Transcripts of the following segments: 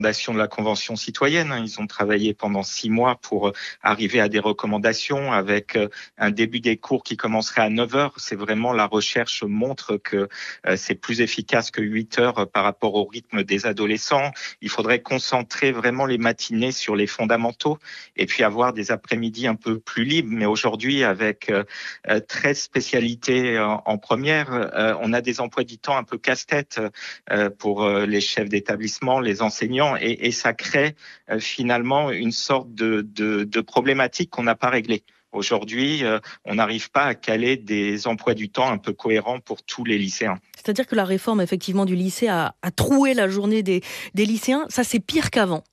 de la Convention citoyenne. Ils ont travaillé pendant 6 mois pour arriver à des recommandations avec un début des cours qui commencerait à 9 heures. C'est vraiment, la recherche montre que c'est plus efficace que 8 heures par rapport au rythme des adolescents. Il faudrait concentrer vraiment les matinées sur les fondamentaux et puis avoir des après-midi un peu plus libres. Mais aujourd'hui, avec 13 spécialités en première, on a des emplois du temps un peu casse-tête pour les chefs d'établissement, les enseignants, et ça crée finalement une sorte de problématique qu'on n'a pas réglée. Aujourd'hui, on n'arrive pas à caler des emplois du temps un peu cohérents pour tous les lycéens. C'est-à-dire que la réforme effectivement du lycée a troué la journée des lycéens. Ça, c'est pire qu'avant.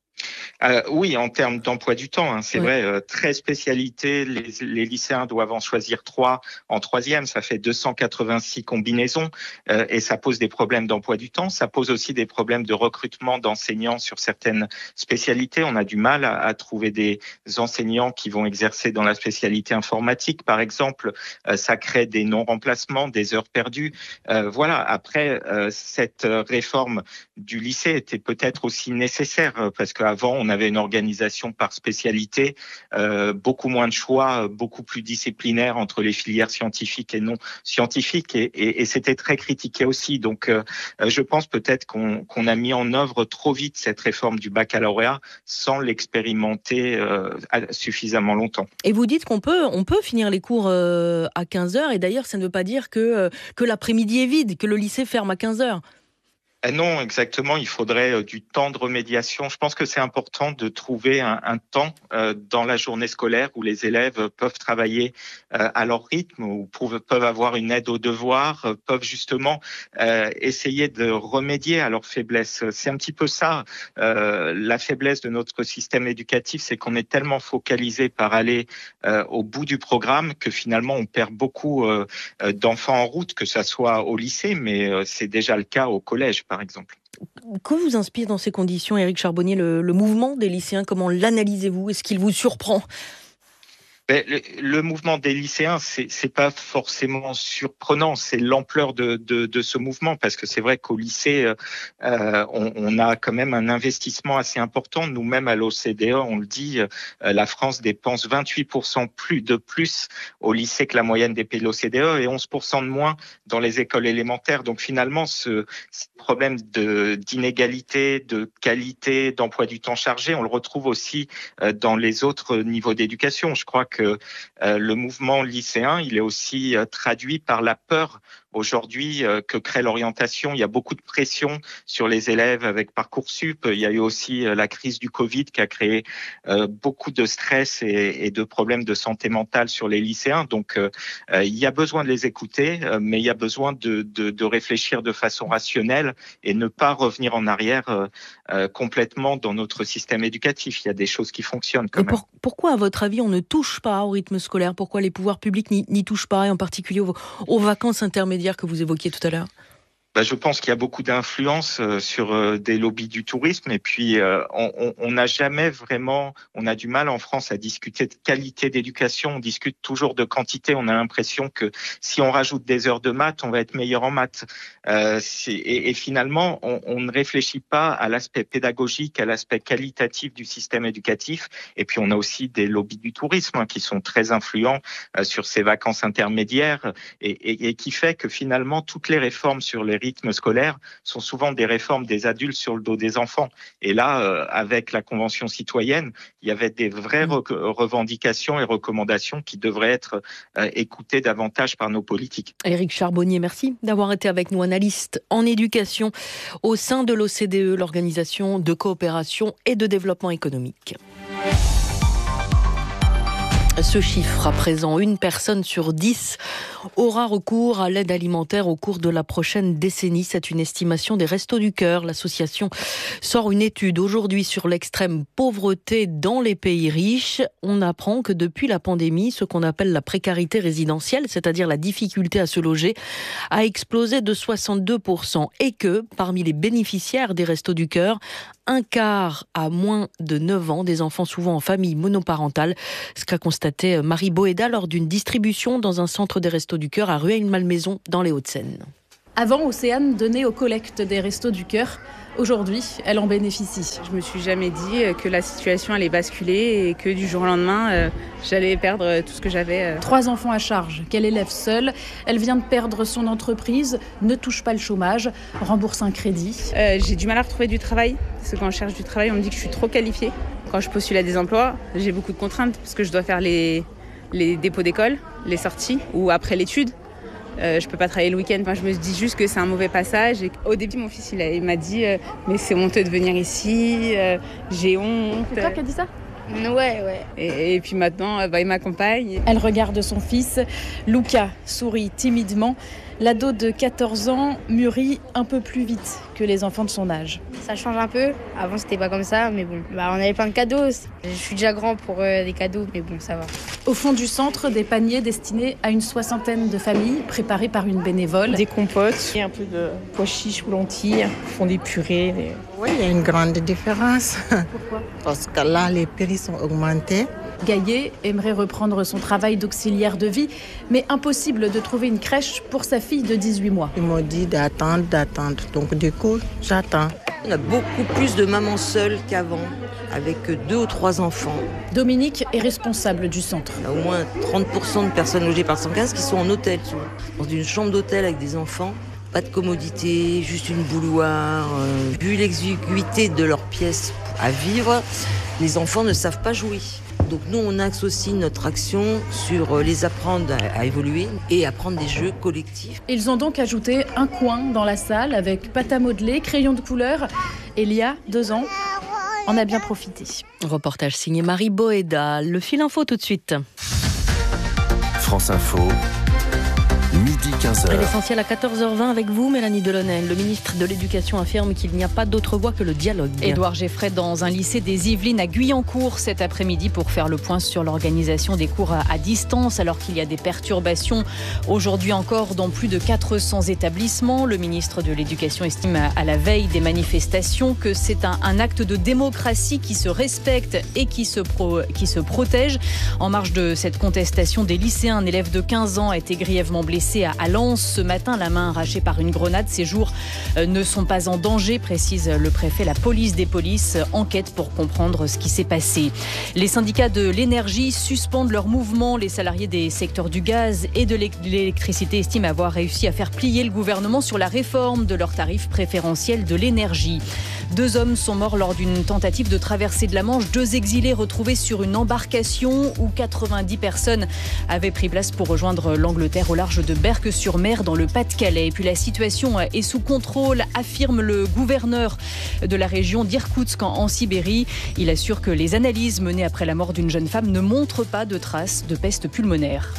Oui, en termes d'emploi du temps, c'est vrai, 13 spécialités, les lycéens doivent en choisir 3 en troisième, ça fait 286 combinaisons et ça pose des problèmes d'emploi du temps, ça pose aussi des problèmes de recrutement d'enseignants sur certaines spécialités. On a du mal à trouver des enseignants qui vont exercer dans la spécialité informatique, par exemple, ça crée des non-remplacements, des heures perdues. Voilà, après, cette réforme du lycée était peut-être aussi nécessaire parce qu'avant, on avait une organisation par spécialité, beaucoup moins de choix, beaucoup plus disciplinaire entre les filières scientifiques et non scientifiques, et c'était très critiqué aussi. Donc, je pense peut-être qu'on a mis en œuvre trop vite cette réforme du baccalauréat sans l'expérimenter suffisamment longtemps. Et vous dites qu'on peut finir les cours à 15 heures, et d'ailleurs, ça ne veut pas dire que l'après-midi est vide, que le lycée ferme à 15 heures. Non, exactement. Il faudrait du temps de remédiation. Je pense que c'est important de trouver un temps dans la journée scolaire où les élèves peuvent travailler à leur rythme, ou peuvent avoir une aide aux devoirs, peuvent justement essayer de remédier à leurs faiblesses. C'est un petit peu ça, la faiblesse de notre système éducatif, c'est qu'on est tellement focalisé par aller au bout du programme que finalement on perd beaucoup d'enfants en route, que ça soit au lycée, mais c'est déjà le cas au collège, par exemple. Que vous inspire dans ces conditions, Éric Charbonnier, le mouvement des lycéens? Comment l'analysez-vous? Est-ce qu'il vous surprend? Le mouvement des lycéens, c'est pas forcément surprenant, c'est l'ampleur de ce mouvement, parce que c'est vrai qu'au lycée, on a quand même un investissement assez important. Nous-mêmes à l'OCDE, on le dit, la France dépense 28% plus au lycée que la moyenne des pays de l'OCDE et 11% de moins dans les écoles élémentaires. Donc finalement, ce problème d'inégalité, de qualité, d'emploi du temps chargé, on le retrouve aussi dans les autres niveaux d'éducation. Je crois que le mouvement lycéen, il est aussi traduit par la peur aujourd'hui que crée l'orientation. Il y a beaucoup de pression sur les élèves avec Parcoursup. Il y a eu aussi la crise du Covid qui a créé beaucoup de stress et de problèmes de santé mentale sur les lycéens. Donc, il y a besoin de les écouter, mais il y a besoin de réfléchir de façon rationnelle et ne pas revenir en arrière complètement dans notre système éducatif. Il y a des choses qui fonctionnent quand même. Pourquoi, à votre avis, on ne touche pas au rythme scolaire? Pourquoi les pouvoirs publics n'y touchent pas, et en particulier aux vacances intermédiaires que vous évoquiez tout à l'heure? Je pense qu'il y a beaucoup d'influence sur des lobbies du tourisme, et puis on n'a jamais vraiment, on a du mal en France à discuter de qualité d'éducation, on discute toujours de quantité. On a l'impression que si on rajoute des heures de maths, on va être meilleur en maths. Et finalement, on ne réfléchit pas à l'aspect pédagogique, à l'aspect qualitatif du système éducatif. Et puis on a aussi des lobbies du tourisme qui sont très influents sur ces vacances intermédiaires, et qui fait que finalement toutes les réformes sur les rythmes scolaires sont souvent des réformes des adultes sur le dos des enfants. Et là, avec la Convention citoyenne, il y avait des vraies revendications et recommandations qui devraient être écoutées davantage par nos politiques. Éric Charbonnier, merci d'avoir été avec nous, analyste en éducation au sein de l'OCDE, l'Organisation de coopération et de développement économique. Ce chiffre à présent, 1 personne sur 10 aura recours à l'aide alimentaire au cours de la prochaine décennie. C'est une estimation des Restos du Cœur. L'association sort une étude aujourd'hui sur l'extrême pauvreté dans les pays riches. On apprend que depuis la pandémie, ce qu'on appelle la précarité résidentielle, c'est-à-dire la difficulté à se loger, a explosé de 62%, et que parmi les bénéficiaires des Restos du Cœur, 1/4 a moins de 9 ans, des enfants souvent en famille monoparentale. Ce qu'a constaté Marie Boéda lors d'une distribution dans un centre des Restos du Cœur à Rueil-Malmaison dans les Hauts-de-Seine. Avant, Océane donnait aux collectes des Restos du Cœur Aujourd'hui, elle en bénéficie. Je me suis jamais dit que la situation allait basculer et que du jour au lendemain, j'allais perdre tout ce que j'avais. 3 enfants à charge, qu'elle élève seule. Elle vient de perdre son entreprise, ne touche pas le chômage, rembourse un crédit. J'ai du mal à retrouver du travail, parce que quand je cherche du travail, on me dit que je suis trop qualifiée. Quand je postule à des emplois, j'ai beaucoup de contraintes, parce que je dois faire les dépôts d'école, les sorties, ou après l'étude. Je peux pas travailler le week-end. Enfin, je me dis juste que c'est un mauvais passage. Et au début, mon fils il m'a dit mais c'est honteux de venir ici, j'ai honte. C'est toi qui as dit ça ? Ouais. Et puis maintenant, il m'accompagne. Elle regarde son fils. Luca sourit timidement. L'ado de 14 ans mûrit un peu plus vite que les enfants de son âge. Ça change un peu. Avant, c'était pas comme ça, mais bon. On avait plein de cadeaux. Je suis déjà grand pour des cadeaux, mais bon, ça va. Au fond du centre, des paniers destinés à une 60aine de familles, préparés par une bénévole. Des compotes, un peu de pois chiches ou lentilles, font des purées. Oui, il y a une grande différence. Pourquoi ? Parce que là, les prix sont augmentés. Gaillet aimerait reprendre son travail d'auxiliaire de vie, mais impossible de trouver une crèche pour sa fille de 18 mois. Ils m'ont dit d'attendre. Donc du coup, j'attends. On a beaucoup plus de mamans seules qu'avant, avec 2 ou 3 enfants. Dominique est responsable du centre. Il y a au moins 30% de personnes logées par 115 qui sont en hôtel, dans une chambre d'hôtel avec des enfants. Pas de commodité, juste une bouilloire. Vu l'exiguïté de leurs pièces à vivre, les enfants ne savent pas jouer. Donc nous, on axe aussi notre action sur les apprendre à évoluer et apprendre des jeux collectifs. Ils ont donc ajouté un coin dans la salle avec pâte à modeler, crayons de couleur. Elia, 2 ans, en a bien profité. Reportage signé Marie Boéda. Le fil info tout de suite. France Info. Midi 15h. L'essentiel à 14h20 avec vous, Mélanie Delaunay. Le ministre de l'Éducation affirme qu'il n'y a pas d'autre voie que le dialogue. Édouard Geffray dans un lycée des Yvelines à Guyancourt cet après-midi pour faire le point sur l'organisation des cours à distance alors qu'il y a des perturbations aujourd'hui encore dans plus de 400 établissements. Le ministre de l'Éducation estime à la veille des manifestations que c'est un acte de démocratie qui se respecte et qui se protège. En marge de cette contestation, des lycéens, un élève de 15 ans a été grièvement blessé à Lens ce matin, la main arrachée par une grenade. Ces jours ne sont pas en danger, précise le préfet. La police des polices enquête pour comprendre ce qui s'est passé. Les syndicats de l'énergie suspendent leur mouvement. Les salariés des secteurs du gaz et de l'électricité estiment avoir réussi à faire plier le gouvernement sur la réforme de leurs tarifs préférentiels de l'énergie. 2 hommes sont morts lors d'une tentative de traversée de la Manche. 2 exilés retrouvés sur une embarcation où 90 personnes avaient pris place pour rejoindre l'Angleterre au large de Berck-sur-Mer dans le Pas-de-Calais. Et puis la situation est sous contrôle, affirme le gouverneur de la région d'Irkoutsk en Sibérie. Il assure que les analyses menées après la mort d'une jeune femme ne montrent pas de traces de peste pulmonaire.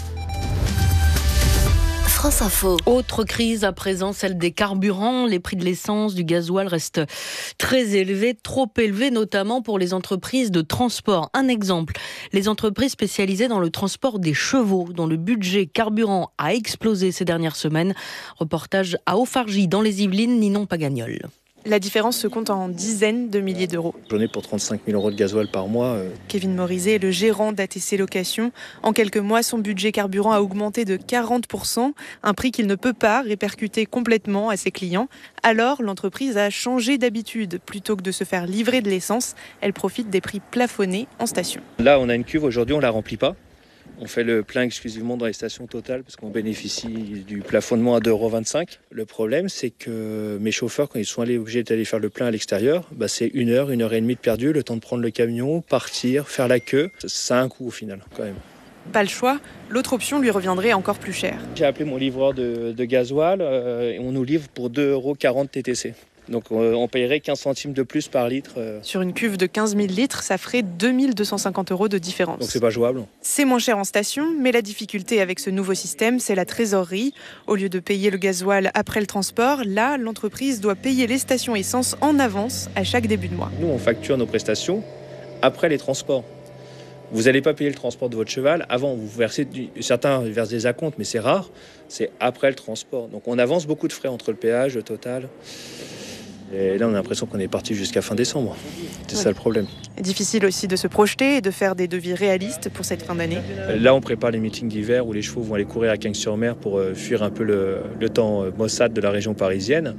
France Info. Autre crise à présent, celle des carburants. Les prix de l'essence, du gasoil restent très élevés, trop élevés notamment pour les entreprises de transport. Un exemple, les entreprises spécialisées dans le transport des chevaux, dont le budget carburant a explosé ces dernières semaines. Reportage à Auffargy, dans les Yvelines, Ninon Pagagnol. La différence se compte en dizaines de milliers d'euros. J'en ai pour 35 000 euros de gasoil par mois. Kevin Morizet est le gérant d'ATC Location. En quelques mois, son budget carburant a augmenté de 40%, un prix qu'il ne peut pas répercuter complètement à ses clients. Alors, l'entreprise a changé d'habitude. Plutôt que de se faire livrer de l'essence, elle profite des prix plafonnés en station. Là, on a une cuve, aujourd'hui on ne la remplit pas. On fait le plein exclusivement dans les stations Total parce qu'on bénéficie du plafonnement à 2,25 €. Le problème, c'est que mes chauffeurs, quand ils sont obligés d'aller faire le plein à l'extérieur, c'est 1 heure, 1 heure et demie de perdu, le temps de prendre le camion, partir, faire la queue. Ça a un coût au final, quand même. Pas le choix, l'autre option lui reviendrait encore plus cher. J'ai appelé mon livreur de gasoil et on nous livre pour 2,40 € TTC. Donc on payerait 15 centimes de plus par litre. Sur une cuve de 15 000 litres, ça ferait 2 250 € de différence. Donc c'est pas jouable. C'est moins cher en station, mais la difficulté avec ce nouveau système, c'est la trésorerie. Au lieu de payer le gasoil après le transport, là, l'entreprise doit payer les stations essence en avance à chaque début de mois. Nous, on facture nos prestations après les transports. Vous n'allez pas payer le transport de votre cheval avant. Vous versez certains versent des acomptes, mais c'est rare. C'est après le transport. Donc on avance beaucoup de frais entre le péage, le Total. Et là, on a l'impression qu'on est parti jusqu'à fin décembre. C'est ça le problème. Difficile aussi de se projeter et de faire des devis réalistes pour cette fin d'année. Là, on prépare les meetings d'hiver où les chevaux vont aller courir à Cagnes-sur-Mer pour fuir un peu le temps maussade de la région parisienne.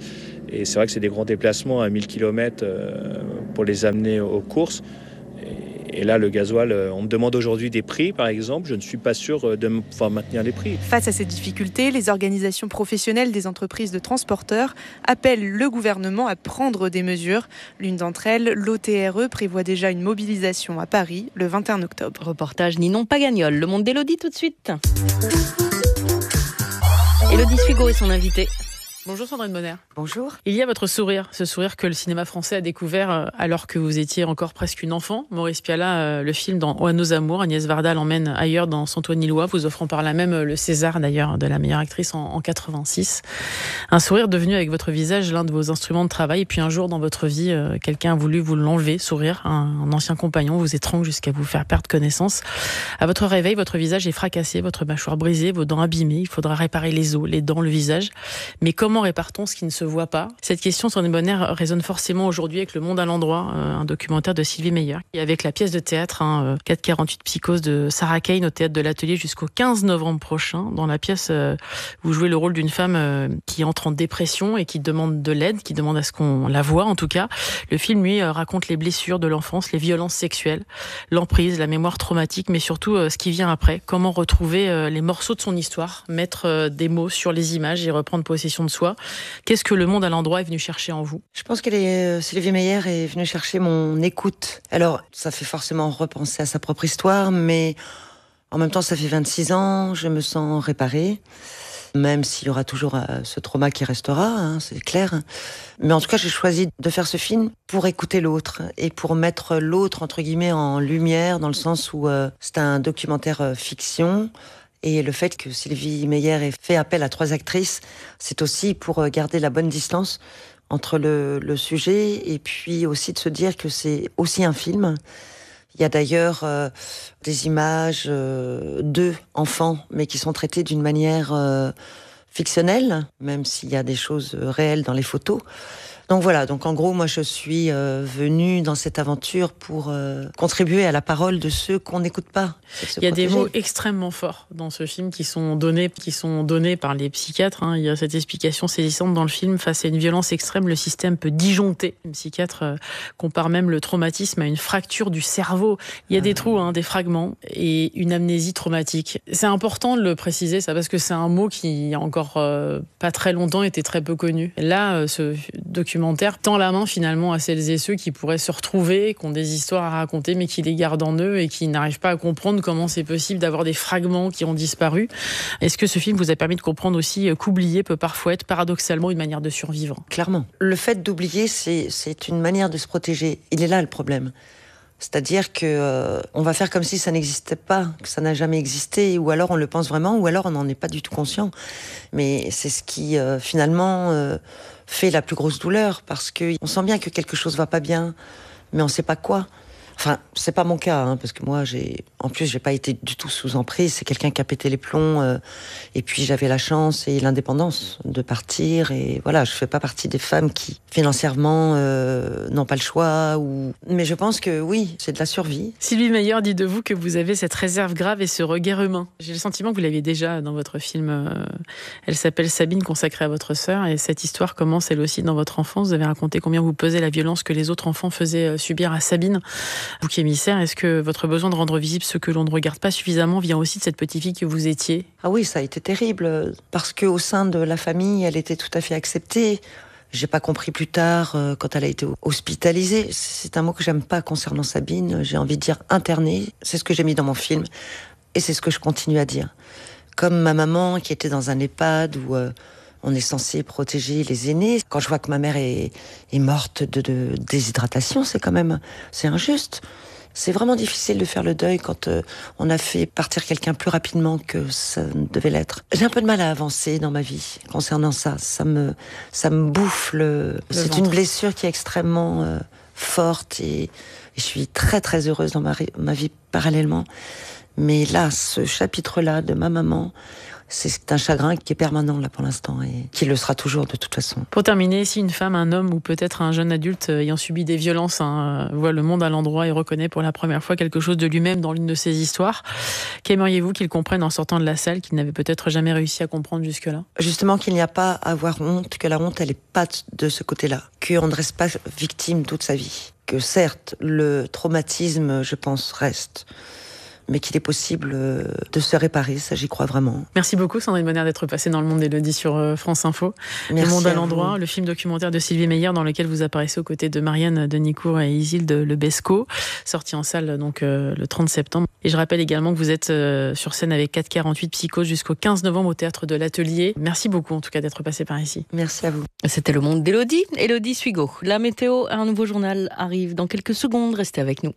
Et c'est vrai que c'est des grands déplacements à 1000 km pour les amener aux courses. Et là, le gasoil, on me demande aujourd'hui des prix, par exemple. Je ne suis pas sûr de pouvoir maintenir les prix. Face à ces difficultés, les organisations professionnelles des entreprises de transporteurs appellent le gouvernement à prendre des mesures. L'une d'entre elles, l'OTRE, prévoit déjà une mobilisation à Paris le 21 octobre. Reportage Ninon Pagagnol. Le Monde d'Élodie tout de suite. Élodie Sugo est son invitée. Bonjour Sandrine Bonner. Bonjour. Il y a votre sourire, ce sourire que le cinéma français a découvert alors que vous étiez encore presque une enfant. Maurice Pialat, le film dans Au à nos amours, Agnès Varda l'emmène ailleurs dans Saint-Ouen-Îlois, vous offrant par là même le César d'ailleurs de la meilleure actrice en 86. Un sourire devenu avec votre visage l'un de vos instruments de travail. Et puis un jour dans votre vie, quelqu'un a voulu vous l'enlever, sourire. Un ancien compagnon vous étrangle jusqu'à vous faire perdre connaissance. À votre réveil, votre visage est fracassé, votre mâchoire brisée, vos dents abîmées. Il faudra réparer les os, les dents, le visage. Mais comment répare-t-on ce qui ne se voit pas? Cette question, Sandrine Bonner, résonne forcément aujourd'hui avec Le Monde à l'endroit, un documentaire de Sylvie Meyer, et avec la pièce de théâtre 448 Psychose de Sarah Kane au théâtre de l'Atelier jusqu'au 15 novembre prochain. Dans la pièce, vous jouez le rôle d'une femme qui entre en dépression et qui demande de l'aide, qui demande à ce qu'on la voie en tout cas. Le film, lui, raconte les blessures de l'enfance, les violences sexuelles, l'emprise, la mémoire traumatique, mais surtout ce qui vient après. Comment retrouver les morceaux de son histoire, mettre des mots sur les images et reprendre possession de soi. Qu'est-ce que Le Monde à l'endroit est venu chercher en vous? Je pense que Sylvie Meyer est venue chercher mon écoute. Alors, ça fait forcément repenser à sa propre histoire, mais en même temps, ça fait 26 ans, je me sens réparée, même s'il y aura toujours ce trauma qui restera, c'est clair. Mais en tout cas, j'ai choisi de faire ce film pour écouter l'autre et pour mettre l'autre, entre guillemets, en lumière, dans le sens où c'est un documentaire fiction. Et le fait que Sylvie Meyer ait fait appel à 3 actrices, c'est aussi pour garder la bonne distance entre le sujet et puis aussi de se dire que c'est aussi un film. Il y a d'ailleurs des images d'eux, enfants, mais qui sont traitées d'une manière fictionnelle, même s'il y a des choses réelles dans les photos. Donc voilà, donc en gros, moi je suis venue dans cette aventure pour contribuer à la parole de ceux qu'on n'écoute pas. Il y a des mots extrêmement forts dans ce film qui sont donnés par les psychiatres. Il y a cette explication saisissante dans le film. Face à une violence extrême, le système peut disjoncter. Le psychiatre compare même le traumatisme à une fracture du cerveau. Il y a des trous, des fragments et une amnésie traumatique. C'est important de le préciser, ça, parce que c'est un mot qui, il y a encore pas très longtemps, était très peu connu. Là, ce documentaire tend la main finalement à celles et ceux qui pourraient se retrouver, qui ont des histoires à raconter, mais qui les gardent en eux et qui n'arrivent pas à comprendre comment c'est possible d'avoir des fragments qui ont disparu. Est-ce que ce film vous a permis de comprendre aussi qu'oublier peut parfois être paradoxalement une manière de survivre? Clairement. Le fait d'oublier, c'est une manière de se protéger. Il est là le problème. C'est-à-dire que on va faire comme si ça n'existait pas, que ça n'a jamais existé, ou alors on le pense vraiment, ou alors on n'en est pas du tout conscient. Mais c'est ce qui finalement fait la plus grosse douleur, parce que on sent bien que quelque chose va pas bien, mais on sait pas quoi. Enfin, c'est pas mon cas, parce que moi, j'ai pas été du tout sous emprise. C'est quelqu'un qui a pété les plombs, et puis j'avais la chance et l'indépendance de partir. Et voilà, je fais pas partie des femmes qui financièrement n'ont pas le choix. Mais je pense que oui, c'est de la survie. Sylvie Meyer dit de vous que vous avez cette réserve grave et ce regard humain. J'ai le sentiment que vous l'aviez déjà dans votre film. Elle s'appelle Sabine, consacrée à votre sœur, et cette histoire commence elle aussi dans votre enfance. Vous avez raconté combien vous pesait la violence que les autres enfants faisaient subir à Sabine. Vous qui émissaire, est-ce que votre besoin de rendre visible ce que l'on ne regarde pas suffisamment vient aussi de cette petite fille que vous étiez? Ah oui, ça a été terrible, parce qu'au sein de la famille, elle était tout à fait acceptée. J'ai pas compris plus tard, quand elle a été hospitalisée. C'est un mot que j'aime pas concernant Sabine, j'ai envie de dire internée. C'est ce que j'ai mis dans mon film, et c'est ce que je continue à dire. Comme ma maman qui était dans un EHPAD où on est censé protéger les aînés. Quand je vois que ma mère est morte de déshydratation, c'est injuste. C'est vraiment difficile de faire le deuil quand on a fait partir quelqu'un plus rapidement que ça devait l'être. J'ai un peu de mal à avancer dans ma vie concernant ça. Ça me bouffe c'est une blessure qui est extrêmement forte et je suis très très heureuse dans ma vie parallèlement. Mais là, ce chapitre-là de ma maman, C'est un chagrin qui est permanent là pour l'instant et qui le sera toujours de toute façon. Pour terminer, si une femme, un homme ou peut-être un jeune adulte ayant subi des violences voit le monde à l'endroit et reconnaît pour la première fois quelque chose de lui-même dans l'une de ses histoires, qu'aimeriez-vous qu'il comprenne en sortant de la salle qu'il n'avait peut-être jamais réussi à comprendre jusque-là ? Justement qu'il n'y a pas à avoir honte, que la honte elle n'est pas de ce côté-là, qu'on ne reste pas victime toute sa vie, que certes le traumatisme je pense reste, mais qu'il est possible de se réparer, ça j'y crois vraiment. Merci beaucoup Sandrine Bonner d'être passée dans Le Monde d'Élodie sur France Info. Merci. Le Monde à l'endroit, le film documentaire de Sylvie Meyer dans lequel vous apparaissez aux côtés de Marianne Denicourt et Isilde Lebesco, sorti en salle donc le 30 septembre. Et je rappelle également que vous êtes sur scène avec 448 Psychose jusqu'au 15 novembre au Théâtre de l'Atelier. Merci beaucoup en tout cas d'être passée par ici. Merci à vous. C'était Le Monde d'Élodie, Élodie Suigo. La météo, un nouveau journal arrive dans quelques secondes, restez avec nous.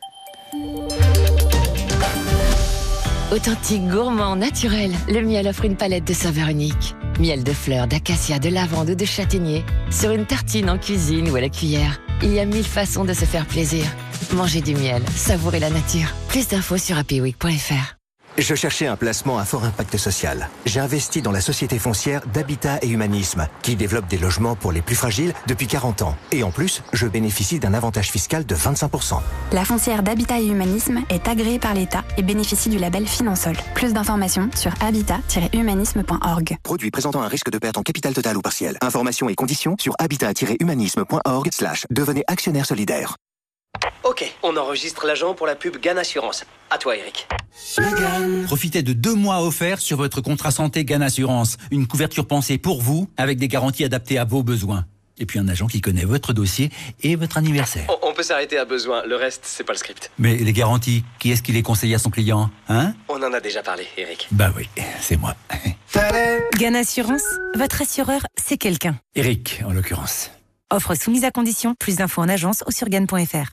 Authentique, gourmand, naturel, le miel offre une palette de saveurs uniques. Miel de fleurs, d'acacia, de lavande ou de châtaignier. Sur une tartine en cuisine ou à la cuillère. Il y a 1000 façons de se faire plaisir. Mangez du miel, savourez la nature. Plus d'infos sur happyweek.fr. Je cherchais un placement à fort impact social. J'ai investi dans la société foncière d'Habitat et Humanisme, qui développe des logements pour les plus fragiles depuis 40 ans. Et en plus, je bénéficie d'un avantage fiscal de 25%. La foncière d'Habitat et Humanisme est agréée par l'État et bénéficie du label Finansol. Plus d'informations sur habitat-humanisme.org. Produit présentant un risque de perte en capital total ou partiel. Informations et conditions sur habitat-humanisme.org/devenez actionnaire solidaire. Ok, on enregistre l'agent pour la pub GAN Assurance. À toi, Eric. Profitez de 2 mois offerts sur votre contrat santé GAN Assurance. Une couverture pensée pour vous, avec des garanties adaptées à vos besoins. Et puis un agent qui connaît votre dossier et votre anniversaire. On peut s'arrêter à besoin, le reste, c'est pas le script. Mais les garanties, qui est-ce qui les conseille à son client, hein ? On en a déjà parlé, Eric. Bah oui, c'est moi. GAN Assurance, votre assureur, c'est quelqu'un. Eric, en l'occurrence. Offre soumise à condition, plus d'infos en agence ou sur GAN.fr.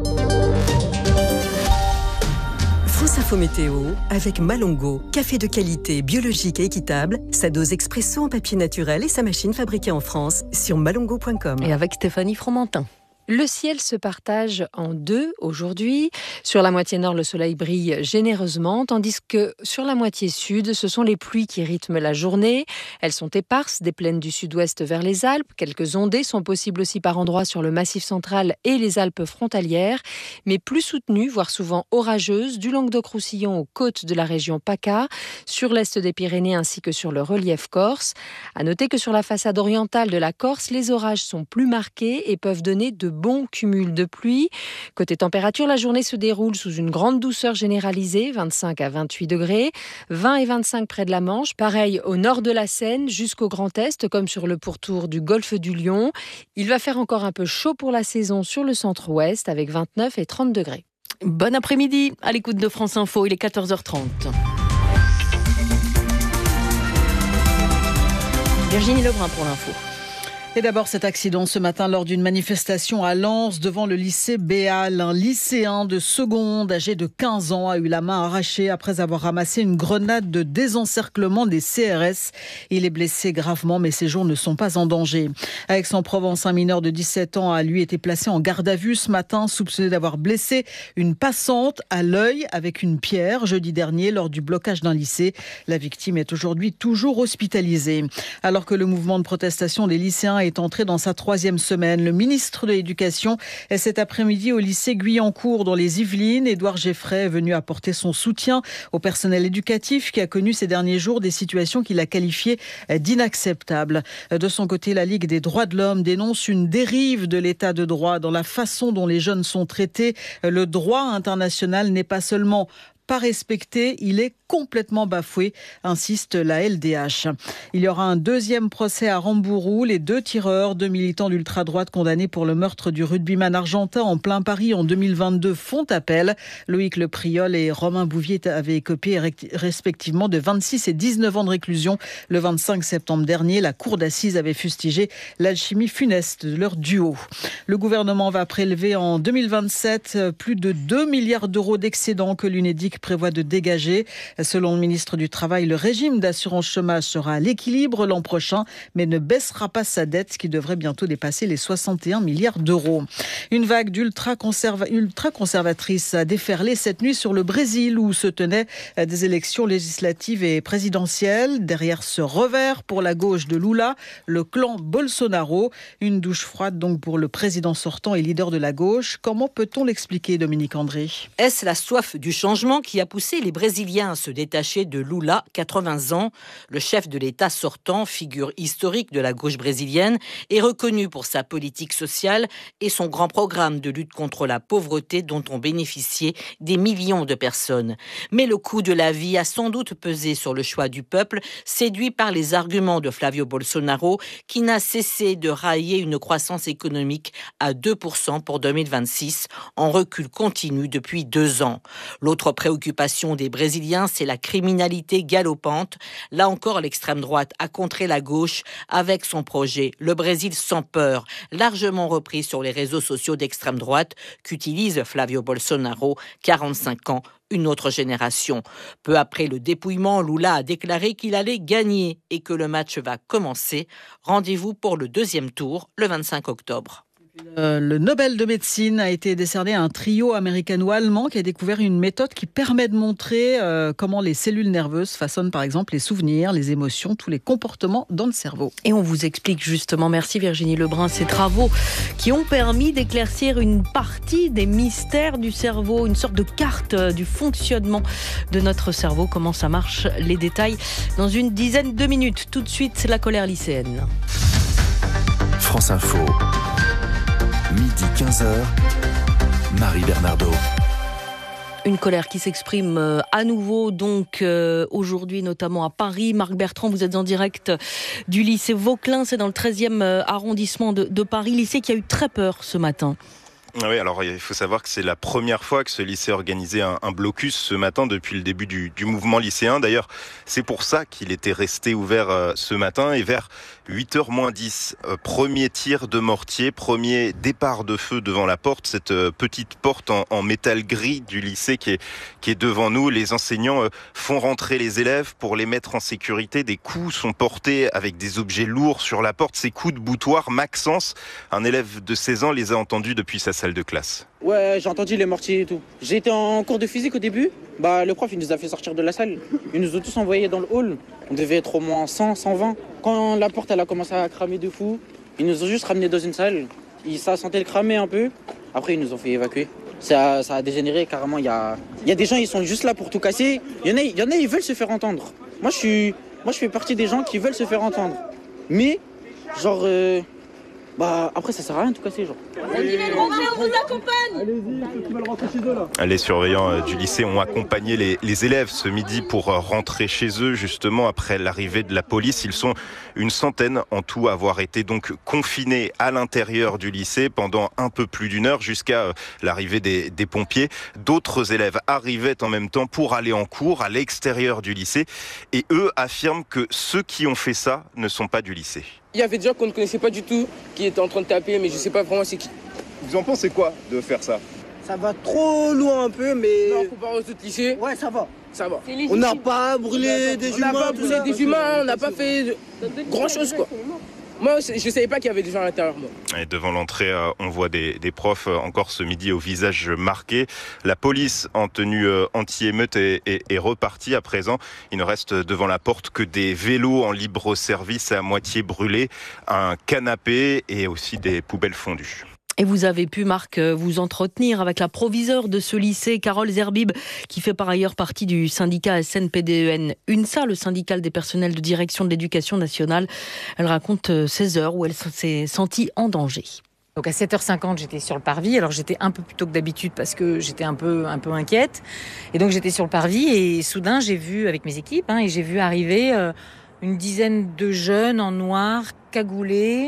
France Info Météo avec Malongo, café de qualité, biologique et équitable, sa dose expresso en papier naturel et sa machine fabriquée en France sur malongo.com. Et avec Stéphanie Fromentin. Le ciel se partage en deux aujourd'hui. Sur la moitié nord, le soleil brille généreusement, tandis que sur la moitié sud, ce sont les pluies qui rythment la journée. Elles sont éparses des plaines du sud-ouest vers les Alpes. Quelques ondées sont possibles aussi par endroits sur le Massif central et les Alpes frontalières, mais plus soutenues, voire souvent orageuses, du Languedoc-Roussillon aux côtes de la région PACA, sur l'est des Pyrénées ainsi que sur le relief corse. À noter que sur la façade orientale de la Corse, les orages sont plus marqués et peuvent donner de bons cumuls de pluie. Côté température, la journée se déroule sous une grande douceur généralisée, 25 à 28 degrés, 20 et 25 près de la Manche, pareil au nord de la Seine jusqu'au Grand Est, comme sur le pourtour du golfe du Lion. Il va faire encore un peu chaud pour la saison sur le centre-ouest avec 29 et 30 degrés. Bon après-midi, à l'écoute de France Info, il est 14h30. Virginie Lebrun pour l'info. Et d'abord cet accident ce matin lors d'une manifestation à Lens devant le lycée Béal. Un lycéen de seconde âgé de 15 ans a eu la main arrachée après avoir ramassé une grenade de désencerclement des CRS. Il est blessé gravement mais ses jours ne sont pas en danger. À Aix-en-Provence, un mineur de 17 ans a lui été placé en garde à vue ce matin, soupçonné d'avoir blessé une passante à l'œil avec une pierre jeudi dernier lors du blocage d'un lycée. La victime est aujourd'hui toujours hospitalisée. Alors que le mouvement de protestation des lycéens est entré dans sa 3e semaine. Le ministre de l'Éducation est cet après-midi au lycée Guyancourt dans les Yvelines. Édouard Geffray est venu apporter son soutien au personnel éducatif qui a connu ces derniers jours des situations qu'il a qualifiées d'inacceptables. De son côté, la Ligue des droits de l'homme dénonce une dérive de l'état de droit dans la façon dont les jeunes sont traités. Le droit international n'est pas seulement pas respecté, il est complètement bafoué, insiste la LDH. Il y aura un 2e procès à Rambourou. Les 2 tireurs, 2 militants d'ultra-droite condamnés pour le meurtre du rugbyman argentin en plein Paris en 2022 font appel. Loïc Le Priol et Romain Bouvier avaient écopé respectivement de 26 et 19 ans de réclusion. Le 25 septembre dernier, la cour d'assises avait fustigé l'alchimie funeste de leur duo. Le gouvernement va prélever en 2027 plus de 2 milliards d'euros d'excédents que l'Unédic République prévoit de dégager. Selon le ministre du Travail, le régime d'assurance chômage sera à l'équilibre l'an prochain, mais ne baissera pas sa dette, qui devrait bientôt dépasser les 61 milliards d'euros. Une vague ultra-conservatrice a déferlé cette nuit sur le Brésil, où se tenaient des élections législatives et présidentielles. Derrière ce revers pour la gauche de Lula, le clan Bolsonaro. Une douche froide donc pour le président sortant et leader de la gauche. Comment peut-on l'expliquer, Dominique André ? Est-ce la soif du changement qui a poussé les Brésiliens à se détacher de Lula, 80 ans ? Le chef de l'État sortant, figure historique de la gauche brésilienne, est reconnu pour sa politique sociale et son grand programme de lutte contre la pauvreté dont ont bénéficié des millions de personnes. Mais le coût de la vie a sans doute pesé sur le choix du peuple, séduit par les arguments de Flávio Bolsonaro, qui n'a cessé de railler une croissance économique à 2% pour 2026, en recul continu depuis 2 ans. L'autre préoccupation des Brésiliens, c'est la criminalité galopante. Là encore, l'extrême droite a contré la gauche avec son projet « Le Brésil sans peur », largement repris sur les réseaux sociaux d'extrême droite qu'utilise Flávio Bolsonaro, 45 ans, une autre génération. Peu après le dépouillement, Lula a déclaré qu'il allait gagner et que le match va commencer. Rendez-vous pour le 2e tour, le 25 octobre. Le Nobel de médecine a été décerné à un trio américano-allemand qui a découvert une méthode qui permet de montrer comment les cellules nerveuses façonnent par exemple les souvenirs, les émotions, tous les comportements dans le cerveau. Et on vous explique justement, merci Virginie Lebrun, ces travaux qui ont permis d'éclaircir une partie des mystères du cerveau, une sorte de carte du fonctionnement de notre cerveau, comment ça marche, les détails dans une dizaine de minutes. Tout de suite, la colère lycéenne. France Info. Midi 15h, Marie Bernardo. Une colère qui s'exprime à nouveau, donc aujourd'hui notamment à Paris. Marc Bertrand, vous êtes en direct du lycée Vauquelin, c'est dans le 13e arrondissement de Paris, lycée qui a eu très peur ce matin. Oui, alors il faut savoir que c'est la première fois que ce lycée a organisé un blocus ce matin depuis le début du mouvement lycéen. D'ailleurs, c'est pour ça qu'il était resté ouvert ce matin. Et vers 8h moins 10, premier tir de mortier, premier départ de feu devant la porte, cette petite porte en métal gris du lycée qui est devant nous. Les enseignants font rentrer les élèves pour les mettre en sécurité. Des coups sont portés avec des objets lourds sur la porte. Ces coups de boutoir, Maxence, un élève de 16 ans, les a entendus depuis sa salle de classe. Ouais, j'ai entendu les mortiers et tout. J'étais en cours de physique au début. Le prof, il nous a fait sortir de la salle. Ils nous ont tous envoyés dans le hall. On devait être au moins 100, 120. Quand la porte, elle a commencé à cramer de fou, ils nous ont juste ramenés dans une salle. Ça sentait le cramer un peu. Après, ils nous ont fait évacuer. Ça a dégénéré carrément. Il y a des gens, ils sont juste là pour tout casser. Il y en a, ils veulent se faire entendre. Moi, je fais partie des gens qui veulent se faire entendre. Mais, genre... après ça sert à rien de tout casser, genre. On vous accompagne. Allez-y, ceux qui veulent rentrer chez eux là. Les surveillants du lycée ont accompagné les élèves ce midi pour rentrer chez eux, justement après l'arrivée de la police. Ils sont une centaine en tout à avoir été donc confinés à l'intérieur du lycée pendant un peu plus d'1 heure jusqu'à l'arrivée des pompiers. D'autres élèves arrivaient en même temps pour aller en cours à l'extérieur du lycée et eux affirment que ceux qui ont fait ça ne sont pas du lycée. Il y avait des gens qu'on ne connaissait pas du tout, qui étaient en train de taper, mais je ne sais pas vraiment c'est qui. Vous en pensez quoi de faire ça? Ça va trop loin un peu, mais... Non, comparé aux autres lycées... Ouais, ça va. Ça va. On n'a pas brûlé des humains. On n'a pas brûlé des humains, on n'a pas fait grand-chose, quoi. Moi, je ne savais pas qu'il y avait des gens à l'intérieur, moi. Et devant l'entrée, on voit des profs encore ce midi au visage marqué. La police en tenue anti-émeute est repartie à présent. Il ne reste devant la porte que des vélos en libre service à moitié brûlés, un canapé et aussi des poubelles fondues. Et vous avez pu, Marc, vous entretenir avec la proviseure de ce lycée, Carole Zerbib, qui fait par ailleurs partie du syndicat SNPDEN-UNSA, le syndical des personnels de direction de l'éducation nationale. Elle raconte ces heures où elle s'est sentie en danger. Donc à 7h50, j'étais sur le parvis. Alors j'étais un peu plus tôt que d'habitude parce que j'étais un peu inquiète. Et donc j'étais sur le parvis et soudain j'ai vu, avec mes équipes, et j'ai vu arriver une dizaine de jeunes en noir, cagoulés,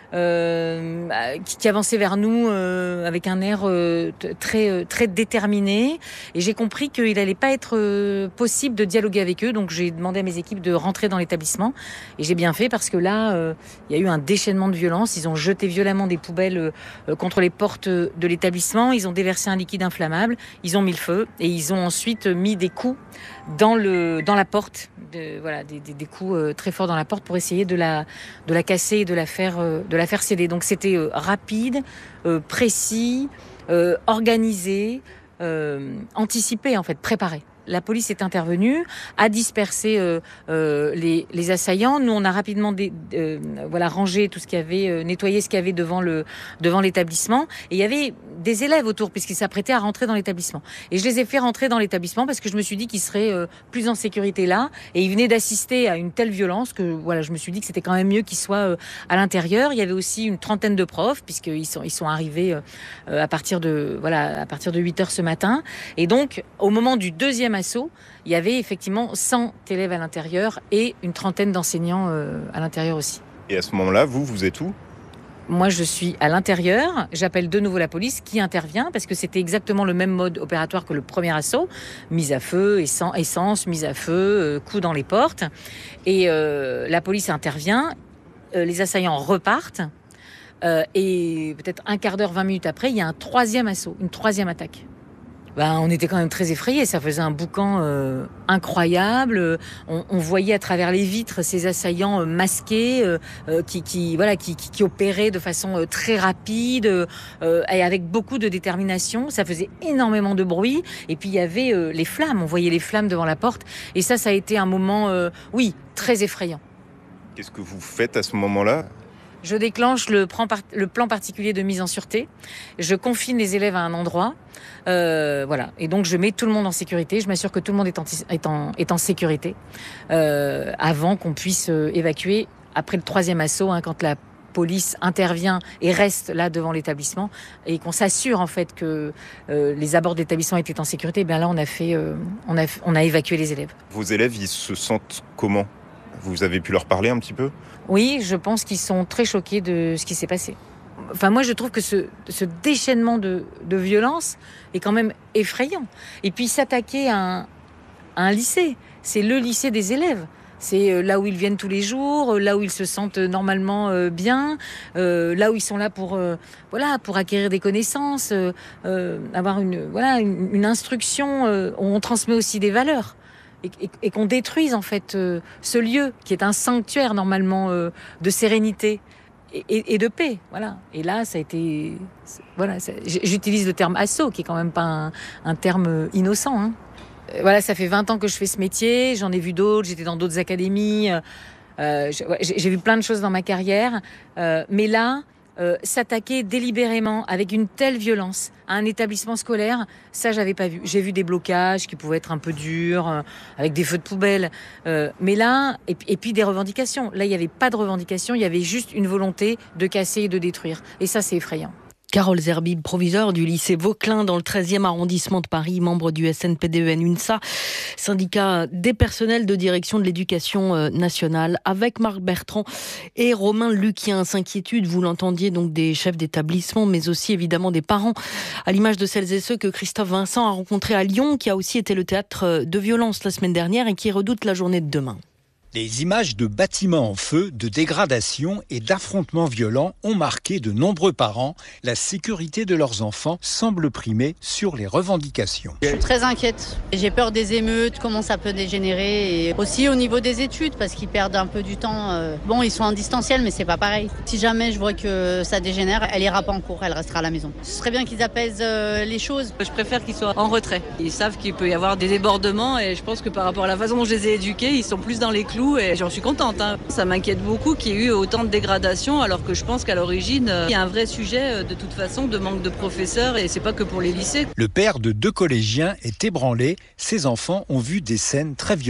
qui avançait vers nous avec un air très déterminé. Et j'ai compris qu'il n'allait pas être possible de dialoguer avec eux. Donc j'ai demandé à mes équipes de rentrer dans l'établissement. Et j'ai bien fait parce que là, il y a eu un déchaînement de violence. Ils ont jeté violemment des poubelles contre les portes de l'établissement. Ils ont déversé un liquide inflammable. Ils ont mis le feu. Et ils ont ensuite mis des coups dans la porte. Des coups très forts dans la porte pour essayer de la casser et de la faire céder. Donc c'était rapide, précis, organisé, anticipé en fait, préparé. La police est intervenue, a dispersé les assaillants. Nous, on a rapidement rangé tout ce qu'il y avait, nettoyé ce qu'il y avait devant l'établissement. Et il y avait des élèves autour, puisqu'ils s'apprêtaient à rentrer dans l'établissement. Et je les ai fait rentrer dans l'établissement parce que je me suis dit qu'ils seraient plus en sécurité là. Et ils venaient d'assister à une telle violence que je me suis dit que c'était quand même mieux qu'ils soient à l'intérieur. Il y avait aussi une trentaine de profs, puisqu'ils sont arrivés à partir de 8h ce matin. Et donc, au moment du deuxième assaut, il y avait effectivement 100 élèves à l'intérieur et une trentaine d'enseignants à l'intérieur aussi. Et à ce moment-là, vous êtes où ? Moi, je suis à l'intérieur. J'appelle de nouveau la police qui intervient parce que c'était exactement le même mode opératoire que le premier assaut. Mise à feu, essence, mise à feu, coups dans les portes. Et la police intervient. Les assaillants repartent. Et peut-être un quart d'heure, 20 minutes après, il y a un troisième assaut, une troisième attaque. On était quand même très effrayés, ça faisait un boucan incroyable. On voyait à travers les vitres ces assaillants masqués qui opéraient de façon très rapide et avec beaucoup de détermination. Ça faisait énormément de bruit. Et puis il y avait les flammes, on voyait les flammes devant la porte. Et ça a été un moment, très effrayant. Qu'est-ce que vous faites à ce moment-là ? Je déclenche le plan particulier de mise en sûreté. Je confine les élèves à un endroit. Et donc je mets tout le monde en sécurité. Je m'assure que tout le monde est en sécurité avant qu'on puisse évacuer. Après le troisième assaut, quand la police intervient et reste là devant l'établissement et qu'on s'assure en fait que les abords de l'établissement étaient en sécurité, là on a évacué les élèves. Vos élèves, ils se sentent comment ? Vous avez pu leur parler un petit peu ? Oui, je pense qu'ils sont très choqués de ce qui s'est passé. Enfin, moi, je trouve que ce déchaînement de violence est quand même effrayant. Et puis, s'attaquer à un lycée, c'est le lycée des élèves. C'est là où ils viennent tous les jours, là où ils se sentent normalement bien, là où ils sont là pour acquérir des connaissances, avoir une instruction où on transmet aussi des valeurs. Et qu'on détruise en fait ce lieu qui est un sanctuaire normalement de sérénité et de paix. Voilà. Et là, ça a été... j'utilise le terme assaut, qui est quand même pas un terme innocent. Ça fait 20 ans que je fais ce métier, j'en ai vu d'autres, j'étais dans d'autres académies, j'ai vu plein de choses dans ma carrière, mais là... s'attaquer délibérément avec une telle violence à un établissement scolaire, ça j'avais pas vu. J'ai vu des blocages qui pouvaient être un peu durs, avec des feux de poubelle, mais là, et puis des revendications. Là, il n'y avait pas de revendications, il y avait juste une volonté de casser et de détruire. Et ça, c'est effrayant. Carole Zerbib, proviseure du lycée Vauquelin dans le 13e arrondissement de Paris, membre du SNPDEN-UNSA, syndicat des personnels de direction de l'éducation nationale, avec Marc Bertrand et Romain Lucien. Inquiétude, vous l'entendiez, donc des chefs d'établissement, mais aussi évidemment des parents, à l'image de celles et ceux que Christophe Vincent a rencontrés à Lyon, qui a aussi été le théâtre de violences la semaine dernière et qui redoute la journée de demain. Les images de bâtiments en feu, de dégradation et d'affrontements violents ont marqué de nombreux parents. La sécurité de leurs enfants semble primer sur les revendications. Je suis très inquiète. J'ai peur des émeutes, comment ça peut dégénérer. Et aussi au niveau des études, parce qu'ils perdent un peu du temps. Bon, ils sont en distanciel, mais c'est pas pareil. Si jamais je vois que ça dégénère, elle ira pas en cours, elle restera à la maison. Ce serait bien qu'ils apaisent les choses. Je préfère qu'ils soient en retrait. Ils savent qu'il peut y avoir des débordements et je pense que par rapport à la façon dont je les ai éduqués, ils sont plus dans les clous. Et j'en suis contente. Ça m'inquiète beaucoup qu'il y ait eu autant de dégradation alors que je pense qu'à l'origine, il y a un vrai sujet de toute façon de manque de professeurs et c'est pas que pour les lycées. Le père de 2 collégiens est ébranlé. Ses enfants ont vu des scènes très violentes.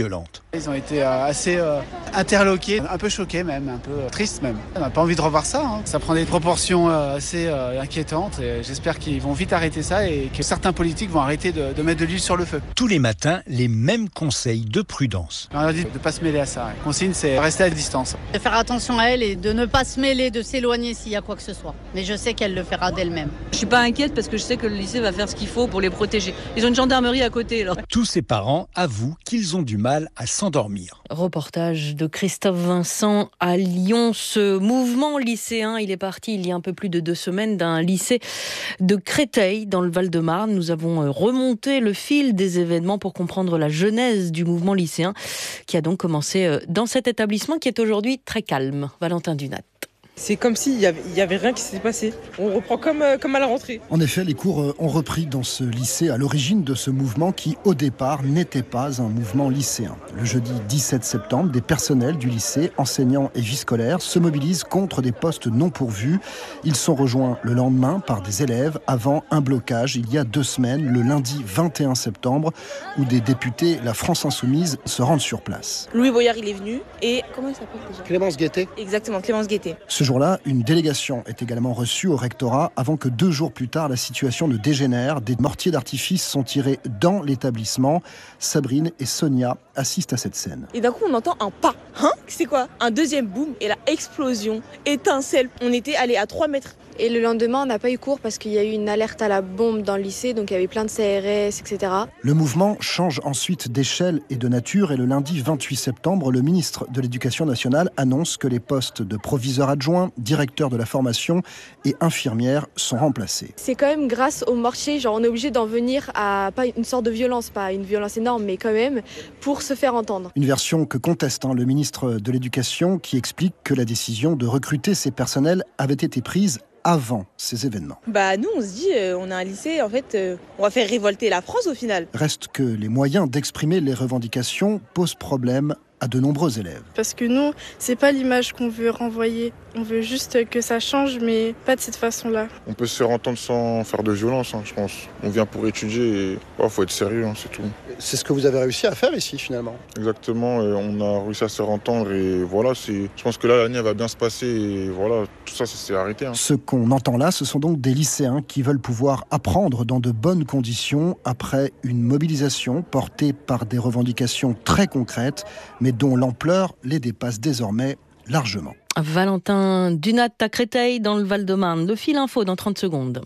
Ils ont été assez interloqués, un peu choqués même, un peu tristes même. On n'a pas envie de revoir ça. Ça prend des proportions assez inquiétantes et j'espère qu'ils vont vite arrêter ça et que certains politiques vont arrêter de mettre de l'huile sur le feu. Tous les matins, les mêmes conseils de prudence. On leur dit de ne pas se mêler à ça. La consigne, c'est rester à distance. De faire attention à elle et de ne pas se mêler, de s'éloigner s'il y a quoi que ce soit. Mais je sais qu'elle le fera d'elle-même. Je suis pas inquiète parce que je sais que le lycée va faire ce qu'il faut pour les protéger. Ils ont une gendarmerie à côté. Alors. Tous ces parents avouent qu'ils ont du mal à s'endormir. Reportage de Christophe Vincent à Lyon. Ce mouvement lycéen, il est parti il y a un peu plus de 2 semaines d'un lycée de Créteil dans le Val-de-Marne. Nous avons remonté le fil des événements pour comprendre la genèse du mouvement lycéen qui a donc commencé dans cet établissement qui est aujourd'hui très calme. Valentin Dunat. C'est comme s'il y avait rien qui s'était passé. On reprend comme à la rentrée. En effet, les cours ont repris dans ce lycée à l'origine de ce mouvement qui, au départ, n'était pas un mouvement lycéen. Le jeudi 17 septembre, des personnels du lycée, enseignants et vie scolaires, se mobilisent contre des postes non pourvus. Ils sont rejoints le lendemain par des élèves avant un blocage il y a 2 semaines, le lundi 21 septembre, où des députés, la France Insoumise, se rendent sur place. Louis Boyard, il est venu et... Comment il s'appelle déjà ? Clémence Guettet. Exactement, Clémence Guettet. Ce jour-là, une délégation est également reçue au rectorat avant que 2 jours plus tard, la situation ne dégénère. Des mortiers d'artifice sont tirés dans l'établissement. Sabrine et Sonia assistent à cette scène. Et d'un coup, on entend un pas. C'est quoi ? Un deuxième boom et la explosion, étincelle. On était allé à 3 mètres. Et le lendemain, on n'a pas eu cours parce qu'il y a eu une alerte à la bombe dans le lycée, donc il y avait plein de CRS, etc. Le mouvement change ensuite d'échelle et de nature et le lundi 28 septembre, le ministre de l'Éducation nationale annonce que les postes de proviseur adjoint, directeur de la formation et infirmière sont remplacés. C'est quand même grâce au mortier, on est obligé d'en venir à pas une sorte de violence, pas une violence énorme, mais quand même pour se faire entendre. Une version que conteste le ministre de l'Éducation qui explique que la décision de recruter ces personnels avait été prise avant ces événements. Nous, on se dit, on a un lycée, en fait, on va faire révolter la France au final. Reste que les moyens d'exprimer les revendications posent problème à de nombreux élèves. Parce que nous, c'est pas l'image qu'on veut renvoyer. On veut juste que ça change, mais pas de cette façon-là. On peut se faire entendre sans faire de violence, je pense. On vient pour étudier et faut être sérieux, c'est tout. C'est ce que vous avez réussi à faire ici, finalement. Exactement, on a réussi à se faire entendre et voilà, je pense que là, l'année va bien se passer et voilà, tout ça s'est arrêté. Ce qu'on entend là, ce sont donc des lycéens qui veulent pouvoir apprendre dans de bonnes conditions après une mobilisation portée par des revendications très concrètes, mais dont l'ampleur les dépasse désormais largement. Valentin Dunat à Créteil dans le Val-de-Marne. Le fil info dans 30 secondes.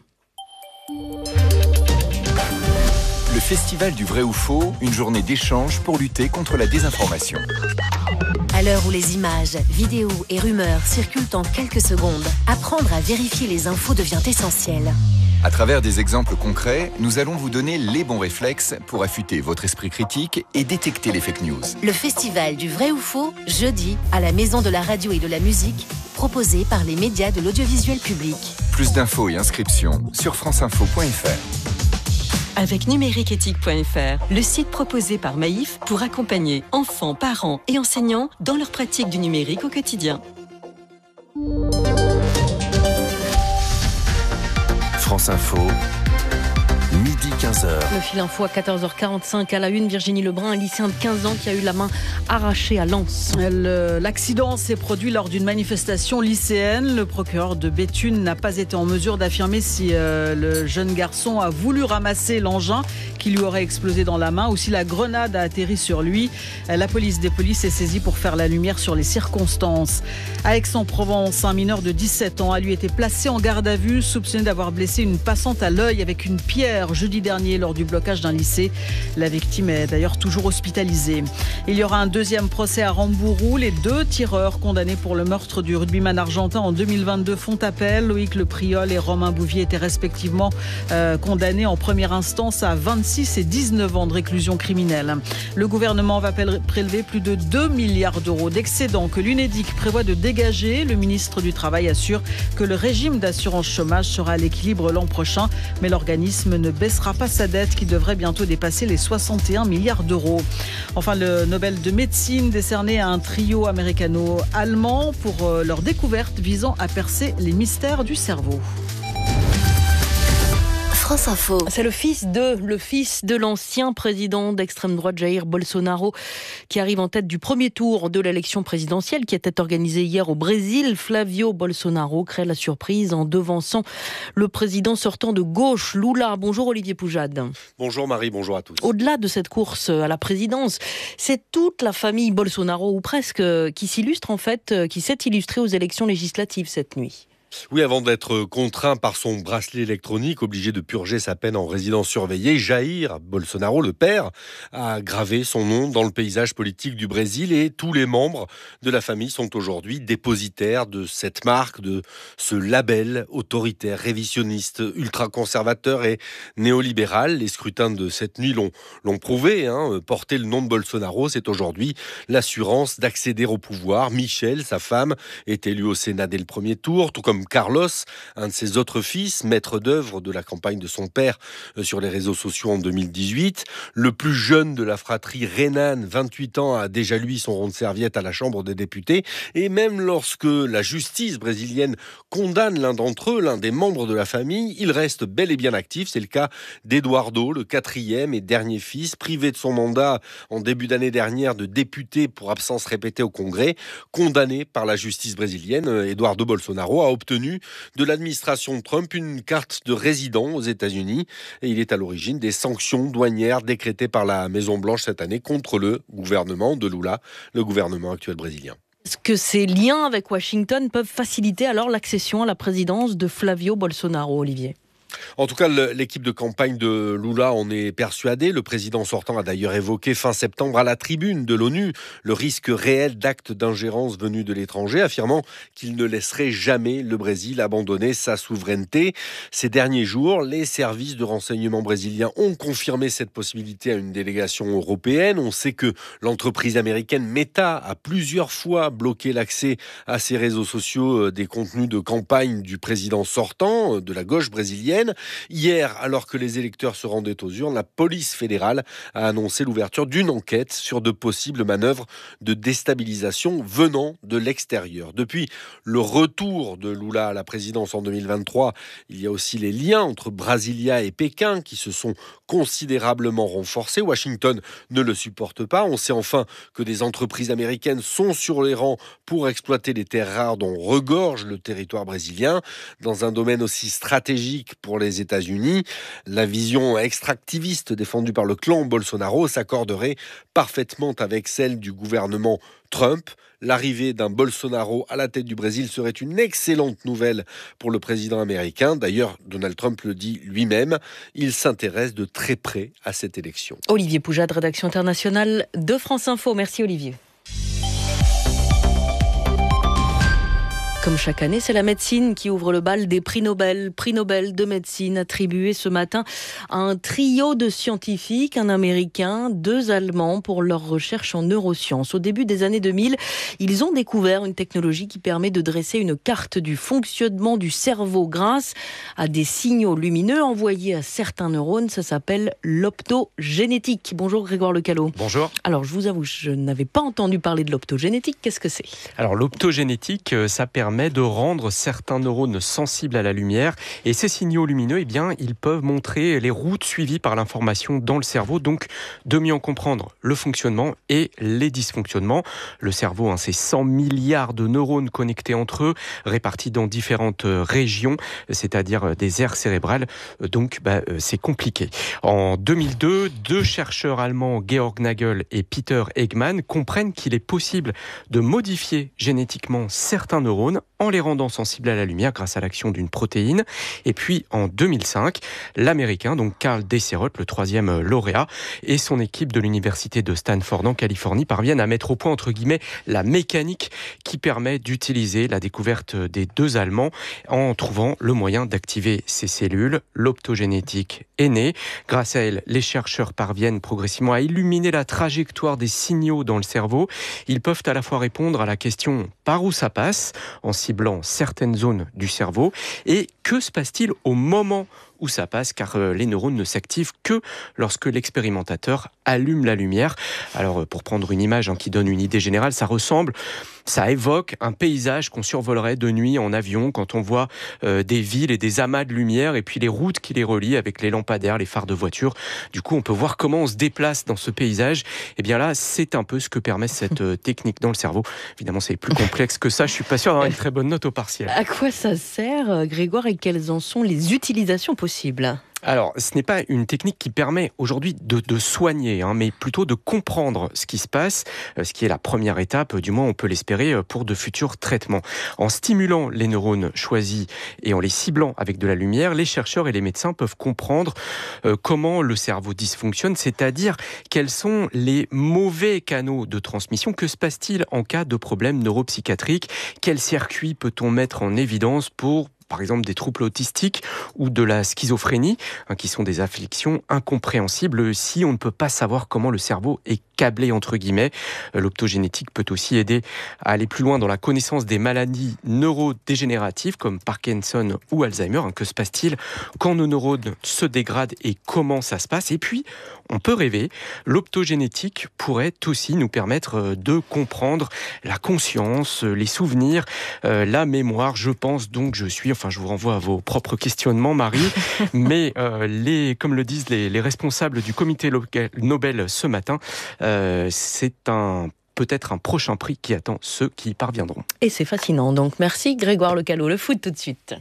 Le festival du vrai ou faux, une journée d'échange pour lutter contre la désinformation. À l'heure où les images, vidéos et rumeurs circulent en quelques secondes, apprendre à vérifier les infos devient essentiel. À travers des exemples concrets, nous allons vous donner les bons réflexes pour affûter votre esprit critique et détecter les fake news. Le festival du vrai ou faux, jeudi, à la Maison de la Radio et de la Musique, proposé par les médias de l'audiovisuel public. Plus d'infos et inscriptions sur franceinfo.fr. Avec numériqueéthique.fr, le site proposé par Maïf pour accompagner enfants, parents et enseignants dans leur pratique du numérique au quotidien. France Info, midi 15h. Le fil info à 14h45 à la une. Virginie Lebrun, un lycéen de 15 ans qui a eu la main arrachée à Lens. L'accident s'est produit lors d'une manifestation lycéenne. Le procureur de Béthune n'a pas été en mesure d'affirmer si le jeune garçon a voulu ramasser l'engin qui lui aurait explosé dans la main ou si la grenade a atterri sur lui. La police des polices est saisie pour faire la lumière sur les circonstances. À Aix-en-Provence, un mineur de 17 ans a lui été placé en garde à vue, soupçonné d'avoir blessé une passante à l'œil avec une pierre jeudi dernier lors du blocage d'un lycée. La victime est d'ailleurs toujours hospitalisée. Il y aura un deuxième procès à Rambourou. Les 2 tireurs condamnés pour le meurtre du rugbyman argentin en 2022 font appel. Loïc Le Priol et Romain Bouvier étaient respectivement condamnés en première instance à 26 et 19 ans de réclusion criminelle. Le gouvernement va prélever plus de 2 milliards d'euros d'excédents que l'Unédic prévoit de dégager. Le ministre du Travail assure que le régime d'assurance chômage sera à l'équilibre l'an prochain, mais l'organisme ne baissera pas sa dette qui devrait bientôt dépasser les 61 milliards d'euros. Enfin, le Nobel de médecine décerné à un trio américano-allemand pour leur découverte visant à percer les mystères du cerveau. France Info. C'est le fils de l'ancien président d'extrême droite Jair Bolsonaro qui arrive en tête du premier tour de l'élection présidentielle qui était organisée hier au Brésil. Flavio Bolsonaro crée la surprise en devançant le président sortant de gauche, Lula. Bonjour Olivier Poujade. Bonjour Marie, bonjour à tous. Au-delà de cette course à la présidence, c'est toute la famille Bolsonaro, ou presque, qui s'illustre en fait, qui s'est illustrée aux élections législatives cette nuit. Oui, avant d'être contraint par son bracelet électronique, obligé de purger sa peine en résidence surveillée, Jair Bolsonaro, le père, a gravé son nom dans le paysage politique du Brésil et tous les membres de la famille sont aujourd'hui dépositaires de cette marque, de ce label autoritaire, révisionniste, ultra-conservateur et néolibéral. Les scrutins de cette nuit l'ont prouvé. Porter le nom de Bolsonaro, c'est aujourd'hui l'assurance d'accéder au pouvoir. Michel, sa femme, est élu au Sénat dès le premier tour, tout comme Carlos, un de ses autres fils, maître d'œuvre de la campagne de son père sur les réseaux sociaux en 2018. Le plus jeune de la fratrie, Renan, 28 ans, a déjà lui son rond de serviette à la Chambre des députés. Et même lorsque la justice brésilienne condamne l'un d'entre eux, l'un des membres de la famille, il reste bel et bien actif. C'est le cas d'Eduardo, le quatrième et dernier fils, privé de son mandat en début d'année dernière de député pour absence répétée au Congrès, condamné par la justice brésilienne. Eduardo Bolsonaro a obtenu de l'administration Trump une carte de résident aux États-Unis et il est à l'origine des sanctions douanières décrétées par la Maison-Blanche cette année contre le gouvernement de Lula, le gouvernement actuel brésilien. Est-ce que ces liens avec Washington peuvent faciliter alors l'accession à la présidence de Flavio Bolsonaro, Olivier ? En tout cas, l'équipe de campagne de Lula en est persuadée. Le président sortant a d'ailleurs évoqué fin septembre à la tribune de l'ONU le risque réel d'actes d'ingérence venus de l'étranger, affirmant qu'il ne laisserait jamais le Brésil abandonner sa souveraineté. Ces derniers jours, les services de renseignement brésiliens ont confirmé cette possibilité à une délégation européenne. On sait que l'entreprise américaine Meta a plusieurs fois bloqué l'accès à ses réseaux sociaux des contenus de campagne du président sortant de la gauche brésilienne. Hier, alors que les électeurs se rendaient aux urnes, la police fédérale a annoncé l'ouverture d'une enquête sur de possibles manœuvres de déstabilisation venant de l'extérieur. Depuis le retour de Lula à la présidence en 2023, il y a aussi les liens entre Brasilia et Pékin qui se sont considérablement renforcés. Washington ne le supporte pas. On sait enfin que des entreprises américaines sont sur les rangs pour exploiter les terres rares dont regorge le territoire brésilien. Dans un domaine aussi stratégique pour les États-Unis, la vision extractiviste défendue par le clan Bolsonaro s'accorderait parfaitement avec celle du gouvernement Trump. L'arrivée d'un Bolsonaro à la tête du Brésil serait une excellente nouvelle pour le président américain. D'ailleurs, Donald Trump le dit lui-même, il s'intéresse de très près à cette élection. Olivier Poujade, rédaction internationale de France Info. Merci Olivier. Comme chaque année, c'est la médecine qui ouvre le bal des prix Nobel. Prix Nobel de médecine attribué ce matin à un trio de scientifiques, un Américain, 2 Allemands pour leur recherche en neurosciences. Au début des années 2000, ils ont découvert une technologie qui permet de dresser une carte du fonctionnement du cerveau grâce à des signaux lumineux envoyés à certains neurones. Ça s'appelle l'optogénétique. Bonjour Grégoire Lecallot. Bonjour. Alors je vous avoue, je n'avais pas entendu parler de l'optogénétique. Qu'est-ce que c'est ? Alors l'optogénétique, ça permet de rendre certains neurones sensibles à la lumière et ces signaux lumineux, eh bien, ils peuvent montrer les routes suivies par l'information dans le cerveau, donc de mieux en comprendre le fonctionnement et les dysfonctionnements. Le cerveau, c'est 100 milliards de neurones connectés entre eux, répartis dans différentes régions, c'est-à-dire des aires cérébrales, donc c'est compliqué. En 2002, 2 chercheurs allemands, Georg Nagel et Peter Eggman, comprennent qu'il est possible de modifier génétiquement certains neurones en les rendant sensibles à la lumière grâce à l'action d'une protéine. Et puis en 2005, l'Américain, donc Carl Desserot, le 3e lauréat, et son équipe de l'université de Stanford en Californie parviennent à mettre au point, entre guillemets, la mécanique qui permet d'utiliser la découverte des 2 Allemands en trouvant le moyen d'activer ces cellules. L'optogénétique est née. Grâce à elle, les chercheurs parviennent progressivement à illuminer la trajectoire des signaux dans le cerveau. Ils peuvent à la fois répondre à la question par où ça passe, en ciblant certaines zones du cerveau, et Que se passe-t-il au moment où ça passe, car les neurones ne s'activent que lorsque l'expérimentateur allume la lumière. Alors, pour prendre une image qui donne une idée générale, ça évoque un paysage qu'on survolerait de nuit en avion quand on voit des villes et des amas de lumière et puis les routes qui les relient avec les lampadaires, les phares de voiture. Du coup, on peut voir comment on se déplace dans ce paysage. Et bien là, c'est un peu ce que permet cette technique dans le cerveau. Évidemment, c'est plus complexe que ça. Je suis pas sûr d'avoir une très bonne note au partiel. À quoi ça sert, Grégoire, et quelles en sont les utilisations possibles ? Alors, ce n'est pas une technique qui permet aujourd'hui de soigner, mais plutôt de comprendre ce qui se passe, ce qui est la première étape, du moins on peut l'espérer, pour de futurs traitements. En stimulant les neurones choisis et en les ciblant avec de la lumière, les chercheurs et les médecins peuvent comprendre comment le cerveau dysfonctionne, c'est-à-dire quels sont les mauvais canaux de transmission. Que se passe-t-il en cas de problème neuropsychiatrique ? Quel circuit peut-on mettre en évidence pour par exemple des troubles autistiques ou de la schizophrénie, qui sont des afflictions incompréhensibles si on ne peut pas savoir comment le cerveau est câblé, entre guillemets. L'optogénétique peut aussi aider à aller plus loin dans la connaissance des maladies neurodégénératives comme Parkinson ou Alzheimer. Que se passe-t-il quand nos neurones se dégradent et comment ça se passe ? Et puis, on peut rêver, l'optogénétique pourrait aussi nous permettre de comprendre la conscience, les souvenirs, la mémoire. Je pense donc, je vous renvoie à vos propres questionnements, Marie, mais comme le disent les responsables du comité Nobel ce matin, c'est peut-être un prochain prix qui attend ceux qui y parviendront. Et c'est fascinant, donc merci Grégoire Lecalot. Le foot tout de suite.